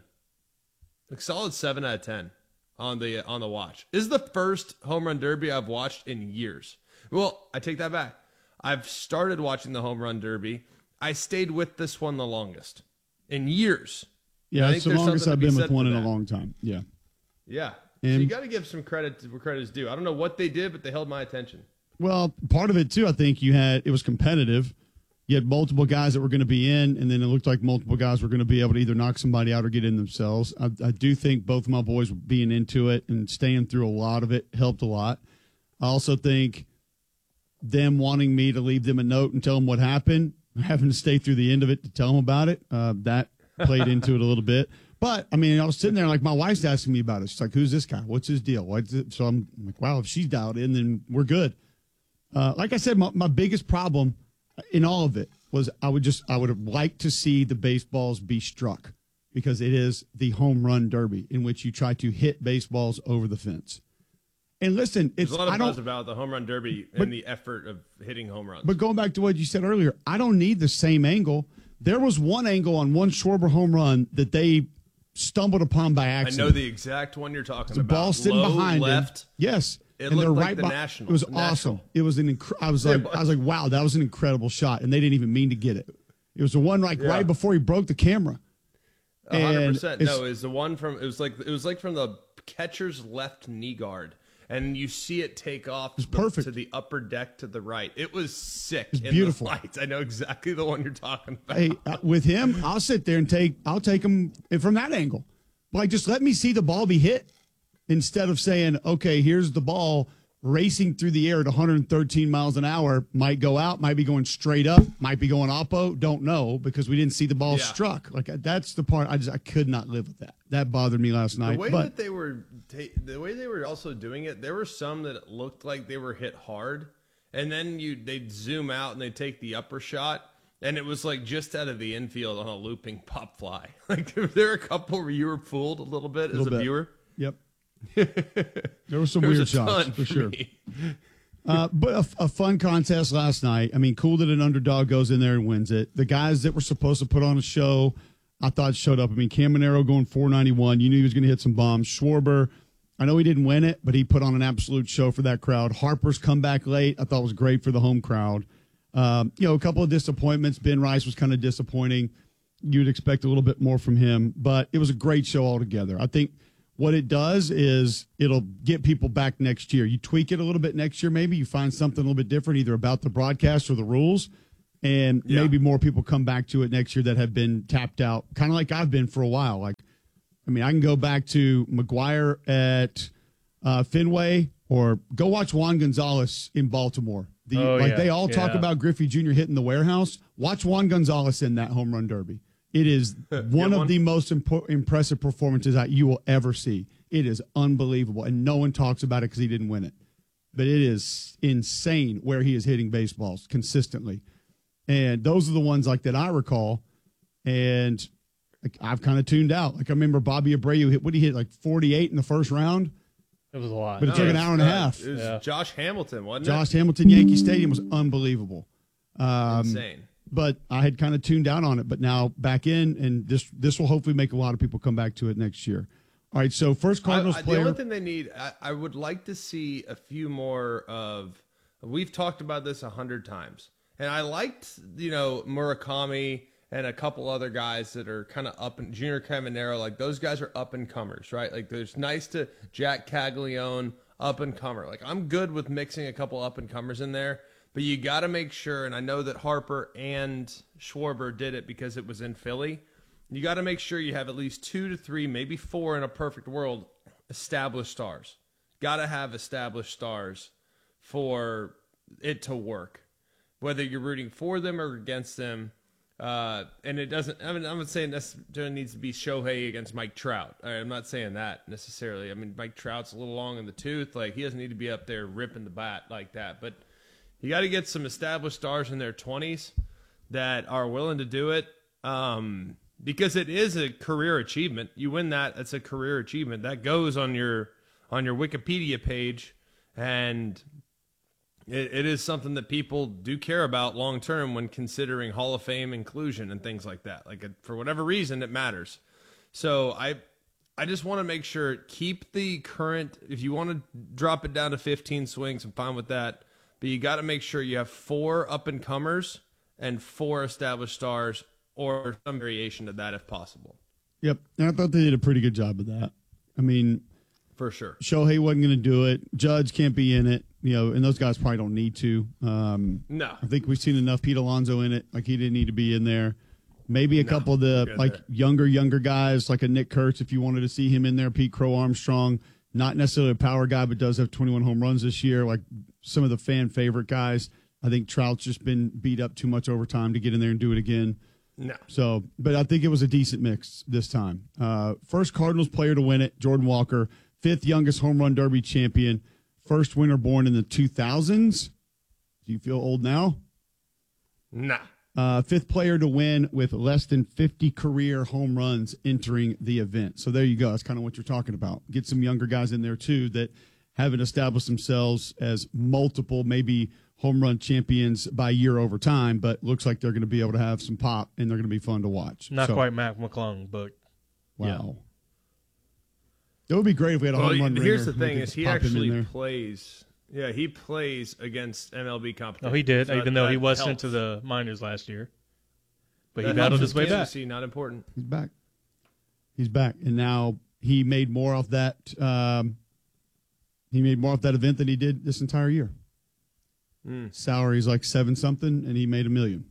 S20: Like solid seven out of ten on the on the watch. This is the first home run derby I've watched in years. Well, I take that back. I've started watching the home run derby. I stayed with this one the longest in years.
S19: Yeah,
S20: I
S19: it's
S20: think
S19: the
S20: there's
S19: longest
S20: something to
S19: I've
S20: be
S19: been
S20: said
S19: with one
S20: for
S19: in a
S20: that.
S19: long time. Yeah.
S20: Yeah.
S19: And-
S20: so you got to give some credit to where credit is due. I don't know what they did, but they held my attention.
S19: Well, part of it too, I think you had it was competitive. You had multiple guys that were going to be in, and then it looked like multiple guys were going to be able to either knock somebody out or get in themselves. I, I do think both of my boys being into it and staying through a lot of it helped a lot. I also think them wanting me to leave them a note and tell them what happened, having to stay through the end of it to tell them about it, uh, that played into it a little bit. But, I mean, I was sitting there, like, my wife's asking me about it. She's like, who's this guy? What's his deal? What's it? So I'm like, wow, if she's dialed in, then we're good. Uh, like I said, my, my biggest problem in all of it was I would just I would have liked to see the baseballs be struck because it is the home run derby in which you try to hit baseballs over the fence. And listen, it's
S20: There's a lot of
S19: I don't,
S20: buzz about the home run derby
S19: but-
S20: and the effort of hitting home runs.
S19: But going back to what you said earlier, I don't need the same angle. There was one angle on one Schwarber home run that they stumbled upon by
S20: I
S19: accident.
S20: know the exact one you're talking
S19: The
S20: about.
S19: ball sitting
S20: Low
S19: behind
S20: left.
S19: him. Yes.
S20: It
S19: and
S20: looked
S19: they're
S20: like
S19: right
S20: the
S19: by-
S20: National.
S19: It was
S20: The National.
S19: awesome. It was an inc- I was
S20: It
S19: like I was like, wow, that was an incredible shot. And they didn't even mean to get it. It was the one like
S20: Yeah.
S19: right before he broke the camera.
S20: A hundred
S19: And
S20: percent.
S19: it's-
S20: No, it was the one from. It was like it was like from the catcher's left knee guard, and you see it take off
S19: was
S20: the-
S19: perfect.
S20: to the upper deck to the right. It was sick.
S19: It's
S20: in
S19: beautiful.
S20: The lights. I know exactly the one you're talking about.
S19: Hey, uh, with him, I'll sit there and take I'll take him from that angle. Like just let me see the ball be hit instead of saying, okay, here's the ball racing through the air at one hundred thirteen miles an hour, might go out, might be going straight up, might be going oppo, don't know because we didn't see the ball
S20: Yeah.
S19: struck. Like that's the part I just I could not live with that. That bothered me last night.
S20: The way
S19: but
S20: that they were, ta- the way they were also doing it, there were some that looked like they were hit hard, and then you they'd zoom out and they would take the upper shot, and it was like just out of the infield on a looping pop fly. Like there, there were a couple where you were fooled a little bit as
S19: Little
S20: a
S19: bit.
S20: viewer.
S19: Yep. There were some
S20: There was
S19: weird
S20: a
S19: shots
S20: ton
S19: for
S20: for
S19: sure.
S20: me.
S19: Uh, but a, a fun contest last night. I mean, cool that an underdog goes in there and wins it. The guys that were supposed to put on a show, I thought showed up. I mean, Cam Monero going four ninety-one. You knew he was going to hit some bombs. Schwarber, I know he didn't win it, but he put on an absolute show for that crowd. Harper's come back late. I thought was great for the home crowd. Um, you know, a couple of disappointments. Ben Rice was kind of disappointing. you'd expect a little bit more from him, but it was a great show altogether. I think what it does is it'll get people back next year. You tweak it a little bit next year, maybe you find something a little bit different, either about the broadcast or the rules, and yeah. maybe more people come back to it next year that have been tapped out, kind of like I've been for a while. Like, I mean, I can go back to McGuire at uh, Fenway, or go watch Juan Gonzalez in Baltimore. The,
S17: oh,
S19: like
S17: yeah.
S19: they all talk
S17: yeah.
S19: about Griffey Junior hitting the warehouse. Watch Juan Gonzalez in that home run derby. It is one of
S20: one?
S19: the most impo- impressive performances that you will ever see. It is unbelievable, and no one talks about it because he didn't win it. But it is insane where he is hitting baseballs consistently. And those are the ones like that I recall. And like, I've kind of tuned out. Like I remember Bobby Abreu hit, what did he hit, like forty-eight in the first round?
S17: It was a lot.
S19: But it
S20: No,
S19: took an
S20: was,
S19: hour and a
S20: uh,
S19: half.
S20: It was
S17: Yeah.
S20: Josh Hamilton, wasn't
S19: Josh
S20: it?
S19: Hamilton Yankee Stadium was unbelievable. Um,
S20: Insane.
S19: But I had kind of tuned out on it, but now back in, and this this will hopefully make a lot of people come back to it next year. All right, so first Cardinals
S20: I, I,
S19: player.
S20: The only thing they need, I, I would like to see a few more of. We've talked about this a hundred times, and I liked, you know, Murakami and a couple other guys that are kind of up in Junior Caminero. Like those guys are up and comers, right? Like there's nice to Jack Caglione, up and comer. Like I'm good with mixing a couple up and comers in there. But you got to make sure, and I know that Harper and Schwarber did it because it was in Philly. You got to make sure you have at least two to three, maybe four in a perfect world, established stars. Got to have established stars for it to work, whether you're rooting for them or against them. Uh, and it doesn't, I mean, I'm not saying necessarily needs to be Shohei against Mike Trout. All right, I'm not saying that necessarily. I mean, Mike Trout's a little long in the tooth. Like, he doesn't need to be up there ripping the bat like that. But you got to get some established stars in their twenties that are willing to do it, um, because it is a career achievement. You win that, it's a career achievement. That goes on your on your Wikipedia page, and it, it is something that people do care about long term when considering Hall of Fame inclusion and things like that. Like, for whatever reason, it matters. So I I just want to make sure, keep the current. If you want to drop it down to fifteen swings, I'm fine with that. But you got to make sure you have four up-and-comers and four established stars, or some variation of that if possible.
S19: Yep, and I thought they did a pretty good job of that. I mean,
S20: for sure,
S19: Shohei wasn't going to do it. Judge can't be in it, you know, and those guys probably don't need to. Um,
S20: no.
S19: I think we've seen enough Pete Alonso in it. Like, he didn't need to be in there. Maybe a
S20: No,
S19: couple of the,
S20: good
S19: like,
S20: there.
S19: younger, younger guys, like a Nick Kurtz, if you wanted to see him in there. Pete Crow Armstrong, not necessarily a power guy, but does have twenty-one home runs this year. Like, some of the fan favorite guys. I think Trout's just been beat up too much over time to get in there and do it again.
S20: No.
S19: So, but I think it was a decent mix this time. Uh, first Cardinals player to win it, Jordan Walker. Fifth youngest home run derby champion. First winner born in the two thousands. Do you feel old now?
S20: Nah.
S19: Uh, fifth player to win with less than fifty career home runs entering the event. So there you go. That's kind of what you're talking about. Get some younger guys in there, too, that haven't established themselves as multiple, maybe home run champions by year over time, but looks like they're going to be able to have some pop, and they're going to be fun to watch.
S17: Not
S19: So,
S17: quite Mac McClung, but
S19: wow.
S17: yeah.
S19: It would be great if we had a
S20: Well,
S19: home run
S20: here's
S19: ringer.
S20: the thing:
S19: We
S20: is
S19: could
S20: he
S19: pop him in
S20: actually
S19: there.
S20: plays. Yeah, he plays against M L B competition.
S17: No, he did,
S20: So
S17: even though
S20: that
S17: he was
S20: helps.
S17: sent to the minors last year. But he
S20: That
S17: battled
S20: helps
S17: his way back.
S20: candidacy, Not important.
S19: He's back. He's back, and now he made more off that. Um, he made more off that event than he did this entire year.
S20: Mm.
S19: Salary's like seven something, and he made a million.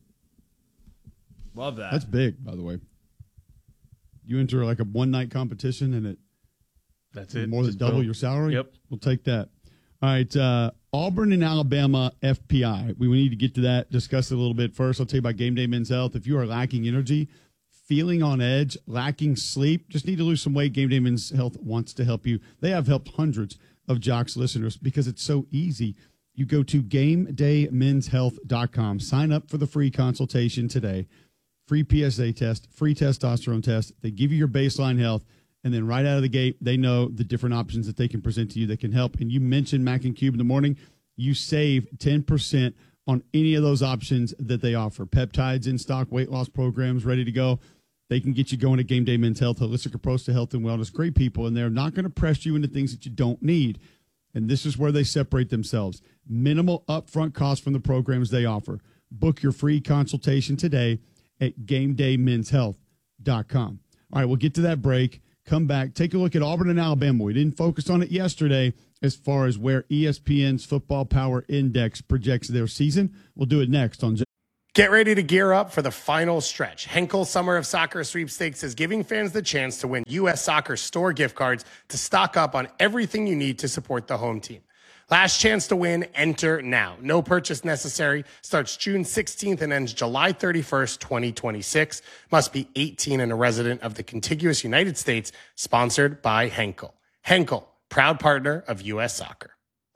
S20: Love that.
S19: That's big, by the way. You enter like a one night competition, and it
S17: That's it.
S19: more than
S17: Just
S19: double
S17: boom.
S19: your salary.
S17: Yep.
S19: We'll take that. All right, uh, Auburn and Alabama F P I. We, we need to get to that, discuss it a little bit. First, I'll tell you about Game Day Men's Health. If you are lacking energy, feeling on edge, lacking sleep, just need to lose some weight, Game Day Men's Health wants to help you. They have helped hundreds of Jocks listeners because it's so easy. You go to game day men's health dot com. Sign up for the free consultation today. Free P S A test, free testosterone test. They give you your baseline health. And then right out of the gate, they know the different options that they can present to you that can help. And you mentioned Mac and Cube in the morning. You save ten percent on any of those options that they offer. Peptides in stock, weight loss programs ready to go. They can get you going at Game Day Men's Health, holistic approach to health and wellness. Great people, and they're not going to press you into things that you don't need. And this is where they separate themselves. Minimal upfront cost from the programs they offer. Book your free consultation today at Game Day Men's Health. dot com. All right, we'll get to that break. Come back, take a look at Auburn and Alabama. We didn't focus on it yesterday as far as where E S P N's Football Power Index projects their season. We'll do it next on.
S21: Get ready to gear up for the final stretch. Henkel Summer of Soccer Sweepstakes is giving fans the chance to win U S Soccer store gift cards to stock up on everything you need to support the home team. Last chance to win, enter now. No purchase necessary. Starts June sixteenth and ends July thirty-first, twenty twenty-six. Must be eighteen and a resident of the contiguous United States. Sponsored by Henkel. Henkel, proud partner of U S Soccer.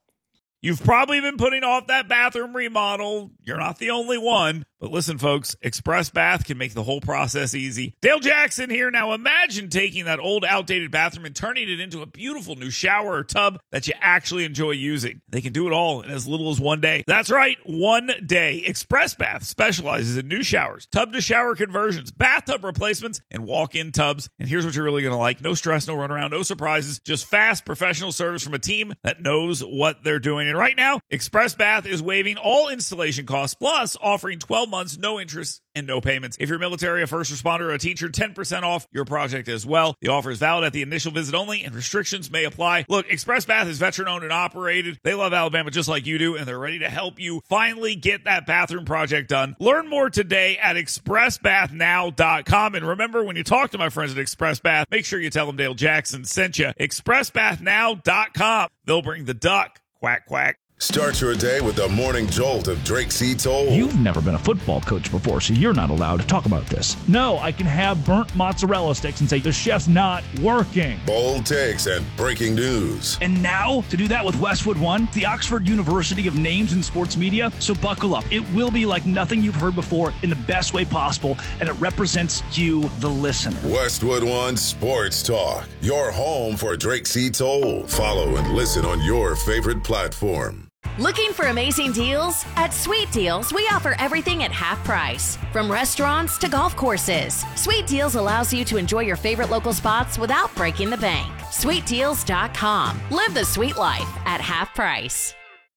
S3: You've probably been putting off that bathroom remodel. You're not the only one. But listen, folks, Express Bath can make the whole process easy. Dale Jackson here. Now imagine taking that old, outdated bathroom and turning it into a beautiful new shower or tub that you actually enjoy using. They can do it all in as little as one day. That's right, one day. Express Bath specializes in new showers, tub-to-shower conversions, bathtub replacements, and walk-in tubs. And here's what you're really going to like. No stress, no runaround, no surprises. Just fast, professional service from a team that knows what they're doing. And right now, Express Bath is waiving all installation costs, plus offering twelve months, no interest, and no payments. If you're military, a first responder, or a teacher, ten percent off your project as well. The offer is valid at the initial visit only, and restrictions may apply. Look, Express Bath is veteran-owned and operated. They love Alabama just like you do, and they're ready to help you finally get that bathroom project done. Learn more today at express bath now dot com. And remember, when you talk to my friends at Express Bath, make sure you tell them Dale Jackson sent you. express bath now dot com. They'll bring the duck. Quack, quack.
S4: Start your day with the morning jolt of Drake C. Toll.
S5: You've never been a football coach before, so you're not allowed to talk about this. No, I can have burnt mozzarella sticks and say the chef's not working.
S4: Bold takes and breaking news.
S5: And now, to do that with Westwood One, the Oxford University of Names in Sports Media, so buckle up. It will be like nothing you've heard before in the best way possible, and it represents you, the listener.
S4: Westwood One Sports Talk, your home for Drake C. Toll. Follow and listen on your favorite platform.
S13: Looking for amazing deals? At Sweet Deals, we offer everything at half price. From restaurants to golf courses, Sweet Deals allows you to enjoy your favorite local spots without breaking the bank. sweet deals dot com. Live the sweet life at half price.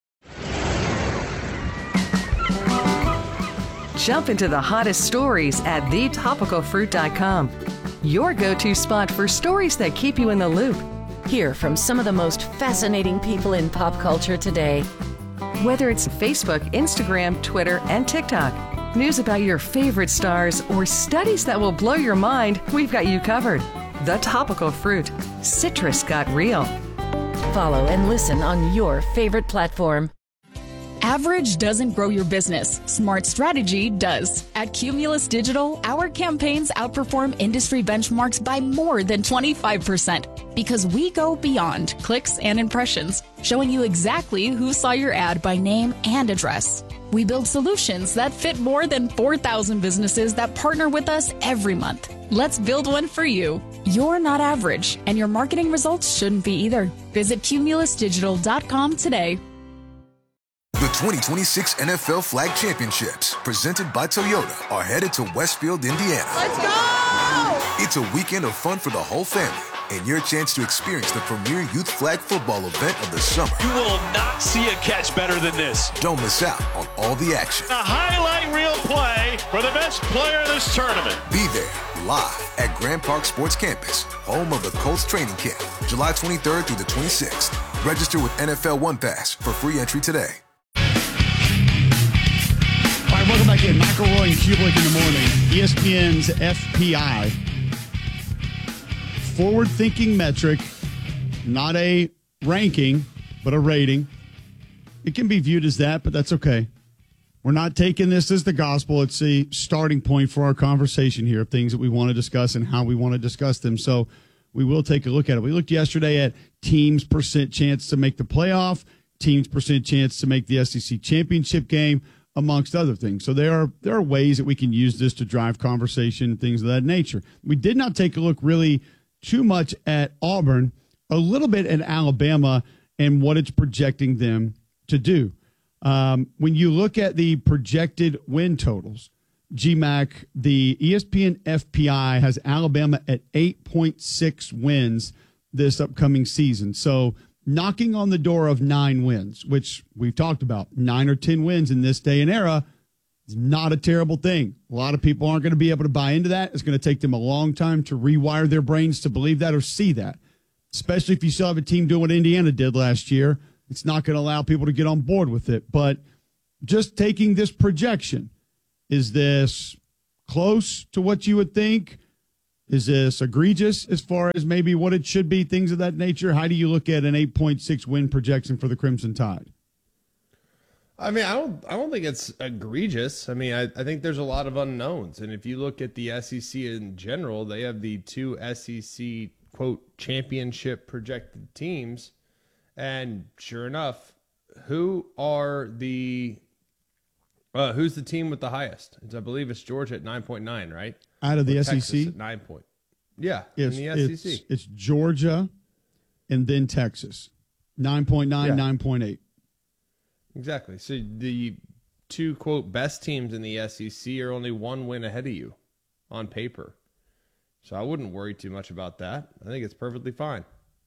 S12: Jump into the hottest stories at the topical fruit dot com. Your go-to spot for stories that keep you in the loop.
S13: Hear from some of the most fascinating people in pop culture today.
S12: Whether it's Facebook, Instagram, Twitter, and TikTok, news about your favorite stars, or studies that will blow your mind, we've got you covered. The Topical Fruit. Citrus got real.
S13: Follow and listen on your favorite platform.
S9: Average doesn't grow your business. Smart strategy does. At Cumulus Digital, our campaigns outperform industry benchmarks by more than twenty-five percent because we go beyond clicks and impressions, showing you exactly who saw your ad by name and address. We build solutions that fit more than four thousand businesses that partner with us every month. Let's build one for you. You're not average, and your marketing results shouldn't be either. Visit cumulus digital dot com today.
S6: The twenty twenty-six N F L Flag Championships, presented by Toyota, are headed to Westfield, Indiana.
S22: Let's go!
S6: It's a weekend of fun for the whole family, and your chance to experience the premier youth flag football event of the summer.
S22: You will not see a catch better than this.
S6: Don't miss out on all the action.
S22: A highlight reel play for the best player of this tournament.
S6: Be there, live at Grand Park Sports Campus, home of the Colts training camp, July twenty-third through the twenty-sixth. Register with N F L One Pass for free entry today.
S19: All right, welcome back in. McElroy and Kubelik in the morning. E S P N's F P I. Forward-thinking metric, not a ranking, but a rating. It can be viewed as that, but that's okay. We're not taking this as the gospel. It's a starting point for our conversation here of things that we want to discuss and how we want to discuss them. So we will take a look at it. We looked yesterday at teams' percent chance to make the playoff, teams' percent chance to make the S E C championship game, amongst other things. So there are there are ways that we can use this to drive conversation, things of that nature. We did not take a look really too much at Auburn, a little bit at Alabama and what it's projecting them to do. Um, when you look at the projected win totals, G MAC, the E S P N F P I has Alabama at eight point six wins this upcoming season. So knocking on the door of nine wins, which we've talked about, nine or ten wins in this day and era, It's not a terrible thing. A lot of people aren't going to be able to buy into that. It's going to take them a long time to rewire their brains to believe that or see that, especially if you still have a team doing what Indiana did last year. It's not going to allow people to get on board with it. But just taking this projection, is this close to what you would think? Is this egregious as far as maybe what it should be, things of that nature? How do you look at an eight point six win projection for the Crimson Tide?
S20: I mean, I don't I don't think it's egregious. I mean, I, I think there's a lot of unknowns. And if you look at the S E C in general, they have the two S E C, quote, championship projected teams. And sure enough, who are the uh, who's the team with the highest? It's, I believe it's Georgia at nine point nine, right?
S19: Out of the
S20: or
S19: S E C?
S20: Texas at nine point. Yeah,
S19: It's,
S20: in the S E C.
S19: it's, it's Georgia and then Texas. nine point nine,
S20: Yeah.
S19: nine point eight.
S20: Exactly. So the two, quote, best teams in the S E C are only one win ahead of you on paper. So I wouldn't worry too much about that. I think it's perfectly fine.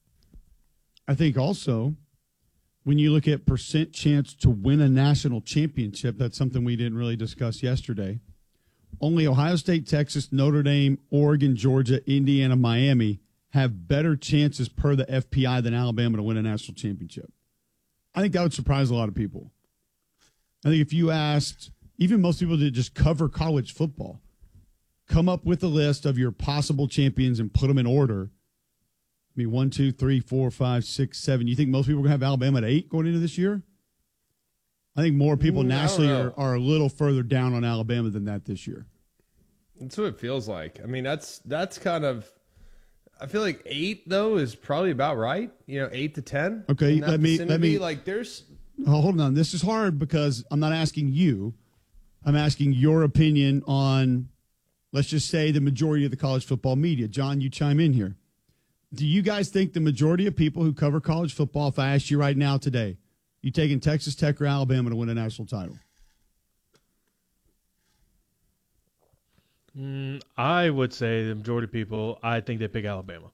S19: I think also when you look at percent chance to win a national championship, that's something we didn't really discuss yesterday. Only Ohio State, Texas, Notre Dame, Oregon, Georgia, Indiana, Miami have better chances per the F P I than Alabama to win a national championship. I think that would surprise a lot of people. I think if you asked even most people that just cover college football, come up with a list of your possible champions and put them in order. I mean, one, two, three, four, five, six, seven. You think most people are going to have Alabama at eight going into this year? I think more people
S20: Mm, I
S19: nationally
S20: don't
S19: are,
S20: know.
S19: are a little further down on Alabama than that this year.
S20: That's what it feels like. I mean, that's that's kind of. I feel like eight though is probably about right. You know, eight to ten.
S19: Okay,
S20: in that
S19: let me- let
S20: vicinity.
S19: me-
S20: like. There's
S19: Oh, hold on. This is hard because I'm not asking you. I'm asking your opinion on, let's just say, the majority of the college football media. John, you chime in here. Do you guys think the majority of people who cover college football, if I asked you right now today, you taking Texas Tech or Alabama to win a national title?
S17: Mm, I would say the majority of people, I think they pick Alabama.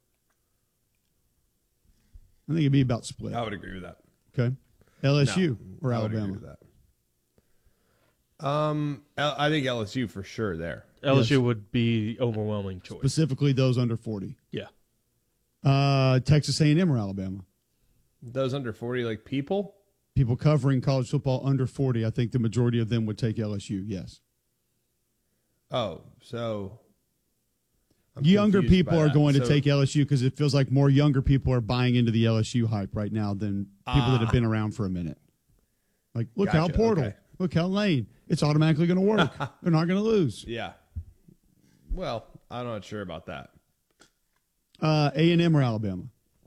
S19: I think it'd be about split.
S20: I would agree with that.
S19: Okay. L S U
S20: No,
S19: or
S20: I would agree
S19: Alabama?
S20: with that. Um, L- I think L S U for sure there.
S17: L S U
S19: Yes.
S17: would be the overwhelming choice.
S19: Specifically those under forty.
S17: Yeah.
S19: Uh, Texas A and M or Alabama?
S20: Those under forty, like people.
S19: People covering college football under forty, I think the majority of them would take L S U, yes.
S20: Oh, so I'm
S19: Younger
S20: confused
S19: people
S20: by
S19: are
S20: that.
S19: going to
S20: So-
S19: take L S U because it feels like more younger people are buying into the L S U hype right now than people that have
S20: Ah.
S19: been around for a minute. Like, look how
S20: Gotcha,
S19: Portal,
S20: okay.
S19: look how Lane. It's automatically going to work. They're not going to lose.
S20: Yeah. Well, I'm not sure about that.
S19: Uh, A and M or Alabama?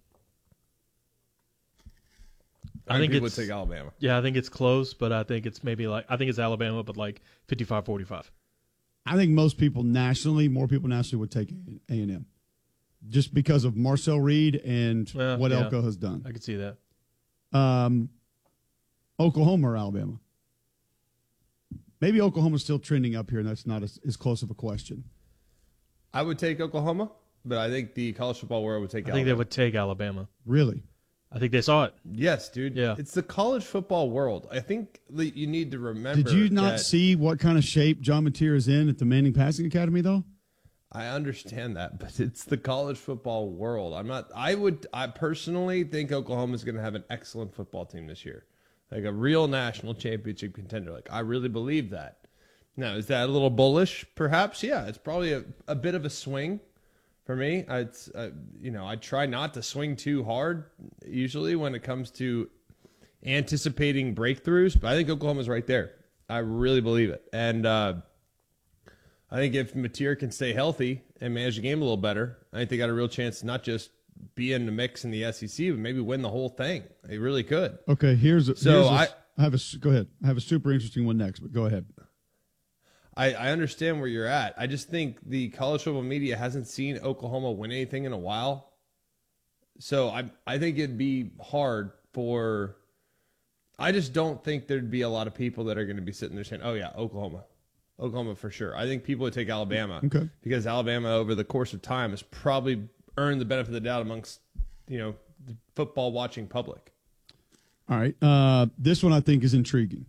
S17: I think
S20: people
S17: it's
S20: would take Alabama.
S17: Yeah, I think it's close, but I think it's maybe like I think it's Alabama, but like fifty-five forty-five.
S19: I think most people nationally, more people nationally would take A and M just because of Marcel Reed and
S17: Uh,
S19: what
S17: yeah.
S19: Elko has done.
S17: I could see that.
S19: Um, Oklahoma or Alabama? Maybe Oklahoma's still trending up here, and that's not as, as close of a question.
S20: I would take Oklahoma, but I think the college football world would take
S17: I
S20: Alabama.
S17: think they would take Alabama.
S19: Really?
S17: I think they saw it.
S20: Yes, dude.
S17: Yeah.
S20: It's the college football world. I think that you need to remember.
S19: Did you not
S20: that-
S19: see what kind of shape John Mateer is in at the Manning Passing Academy, though?
S20: I understand that, but it's the college football world. I'm not. I would. I personally think Oklahoma is going to have an excellent football team this year, like a real national championship contender. Like I really believe that. Now, is that a little bullish? Perhaps. Yeah, it's probably a, a bit of a swing for me. It's uh, you know I try not to swing too hard usually when it comes to anticipating breakthroughs, but I think Oklahoma's right there. I really believe it, and. uh I think if Mateer can stay healthy and manage the game a little better, I think they got a real chance to not just be in the mix in the S E C, but maybe win the whole thing. They really could.
S19: Okay, here's a,
S20: So
S19: here's a-
S20: I-
S19: I have a s- go ahead. I have a super interesting one next, but go ahead.
S20: I, I understand where you're at. I just think the college football media hasn't seen Oklahoma win anything in a while. So I I think it'd be hard for – I just don't think there'd be a lot of people that are going to be sitting there saying, oh, yeah, Oklahoma. Oklahoma for sure. I think people would take Alabama
S19: Okay.
S20: because Alabama over the course of time has probably earned the benefit of the doubt amongst, you know, the football watching public.
S19: All right. Uh, this one I think is intriguing.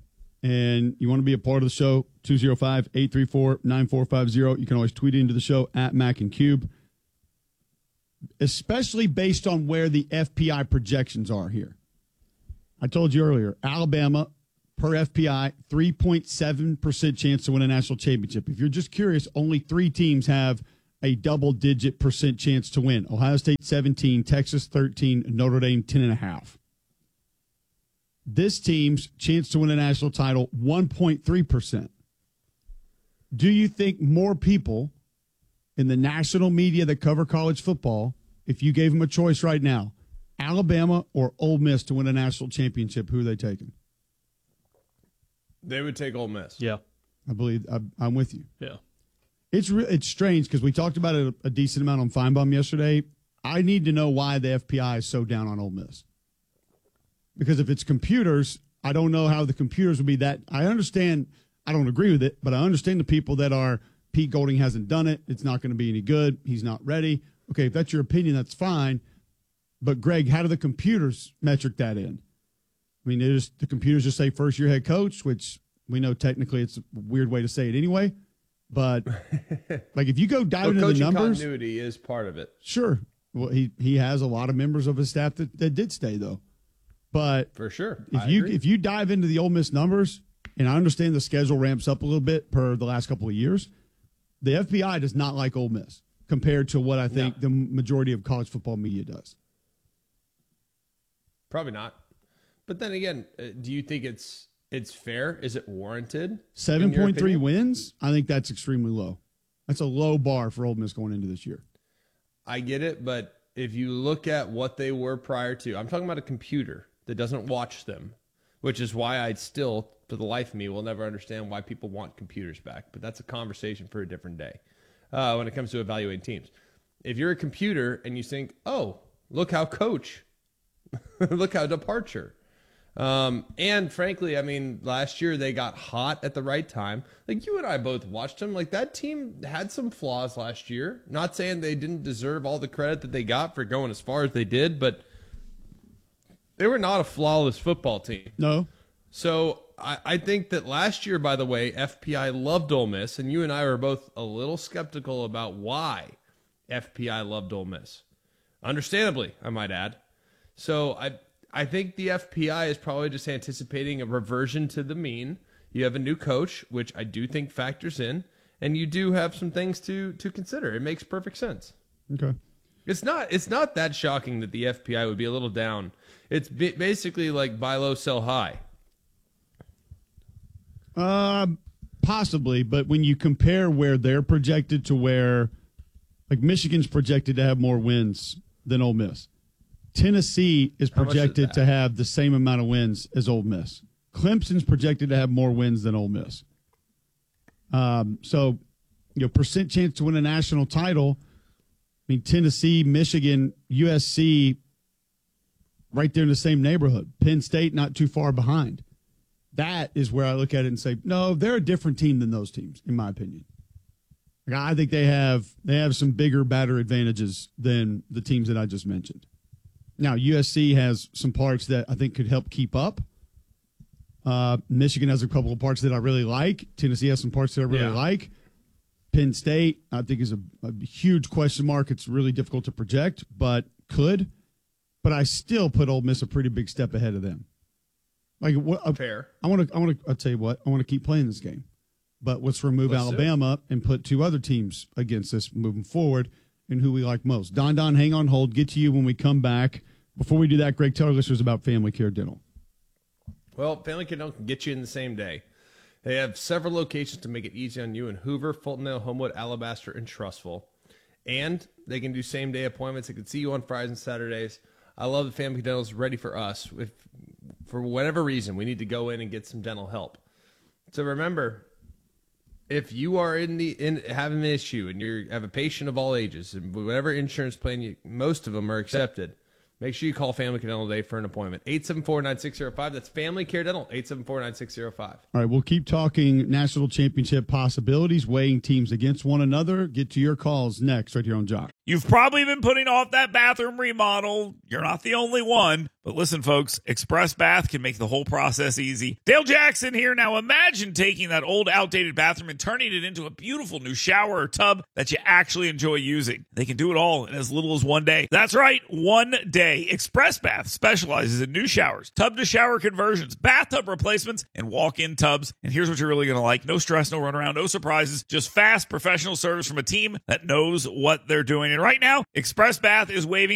S19: and you want to be a part of the show, two oh five, eight three four, nine four five zero. You can always tweet into the show at Mac and Cube, especially based on where the F P I projections are here. I told you earlier, Alabama, per F P I, three point seven percent chance to win a national championship. If you're just curious, only three teams have a double-digit percent chance to win. Ohio State, seventeen, Texas, thirteen, Notre Dame, ten and a half. This team's chance to win a national title, one point three percent. Do you think more people in the national media that cover college football, if you gave them a choice right now, Alabama or Ole Miss to win a national championship, who are they taking?
S20: They would take Ole Miss.
S17: Yeah.
S19: I believe I, I'm with you.
S17: Yeah.
S19: It's re- it's strange because we talked about it a, a decent amount on Feinbaum yesterday. I need to know why the F P I is so down on Ole Miss. Because if it's computers, I don't know how the computers would be that. I understand. I don't agree with it, but I understand the people that are, Pete Golding hasn't done it. It's not going to be any good. He's not ready. Okay, if that's your opinion, that's fine. But, Greg, how do the computers metric that in? I mean, just, the computers just say first-year head coach, which we know technically it's a weird way to say it anyway. But, like, if you go dive
S20: well,
S19: into the numbers.
S20: Continuity is part of it.
S19: Sure. Well, he, he has a lot of members of his staff that, that did stay, though. But
S20: for sure,
S19: if
S20: I
S19: you
S20: agree.
S19: if you dive into the Ole Miss numbers, and I understand the schedule ramps up a little bit per the last couple of years, the F B I does not like Ole Miss compared to what I think no. the majority of college football media does.
S20: Probably not. But then again, do you think it's it's fair? Is it warranted?
S19: seven point three wins? I think that's extremely low. That's a low bar for Ole Miss going into this year.
S20: I get it, but if you look at what they were prior to, I'm talking about a computer that doesn't watch them, which is why I still, for the life of me, will never understand why people want computers back. But that's a conversation for a different day uh, when it comes to evaluating teams. If you're a computer and you think, oh, look how coach, look how departure. Um, and frankly, I mean, last year they got hot at the right time. Like you and I both watched them. Like that team had some flaws last year. Not saying they didn't deserve all the credit that they got for going as far as they did, but they were not a flawless football team.
S19: No.
S20: So I, I think that last year, by the way, F P I loved Ole Miss, and you and I were both a little skeptical about why F P I loved Ole Miss. Understandably, I might add. So I I think the F P I is probably just anticipating a reversion to the mean. You have a new coach, which I do think factors in, and you do have some things to to consider. It makes perfect sense.
S19: Okay.
S20: It's not it's not that shocking that the F P I would be a little down. It's basically like buy low, sell high.
S19: Uh, possibly, but when you compare where they're projected to where, like Michigan's projected to have more wins than Ole Miss. Tennessee is projected to have the same amount of wins as Ole Miss. Clemson's projected to have more wins than Ole Miss. Um, so, you know, percent chance to win a national title. I mean, Tennessee, Michigan, U S C, right there in the same neighborhood. Penn State not too far behind. That is where I look at it and say, no, they're a different team than those teams, in my opinion. Like, I think they have they have some bigger, badder advantages than the teams that I just mentioned. Now, U S C has some parts that I think could help keep up. Uh, Michigan has a couple of parts that I really like. Tennessee has some parts that I really
S20: Yeah.
S19: like. Penn State, I think, is a, a huge question mark. It's really difficult to project, but could. But I still put Ole Miss a pretty big step ahead of them. Like what?
S20: Fair.
S19: I want to. I want to. I'll tell you what. I want to keep playing this game, but let's remove
S20: Let's
S19: Alabama and put two other teams against us moving forward, and who we like most. Don Don, hang on hold. Get to you when we come back. Before we do that, Greg, tell our listeners about Family Care Dental.
S20: Well, Family Care Dental can get you in the same day. They have several locations to make it easy on you in Hoover, Fultondale, Homewood, Alabaster, and Trussville. And they can do same-day appointments. They can see you on Fridays and Saturdays. I love that Family Care Dental is ready for us. If for whatever reason we need to go in and get some dental help. So remember, if you are in the in having an issue and you have a patient of all ages and whatever insurance plan you, most of them are accepted, make sure you call Family Care Dental today for an appointment. eight seven four, nine six zero five. That's Family Care Dental, eight seven four, nine six zero five.
S19: All right, we'll keep talking national championship possibilities, weighing teams against one another. Get to your calls next right here on Jock.
S3: You've probably been putting off that bathroom remodel. You're not the only one. But listen, folks, Express Bath can make the whole process easy. Dale Jackson here. Now imagine taking that old outdated bathroom and turning it into a beautiful new shower or tub that you actually enjoy using. They can do it all in as little as one day. That's right, one day. Express Bath specializes in new showers, tub-to-shower conversions, bathtub replacements, and walk-in tubs. And here's what you're really going to like. No stress, no runaround, no surprises, just fast professional service from a team that knows what they're doing. And right now, Express Bath is waiving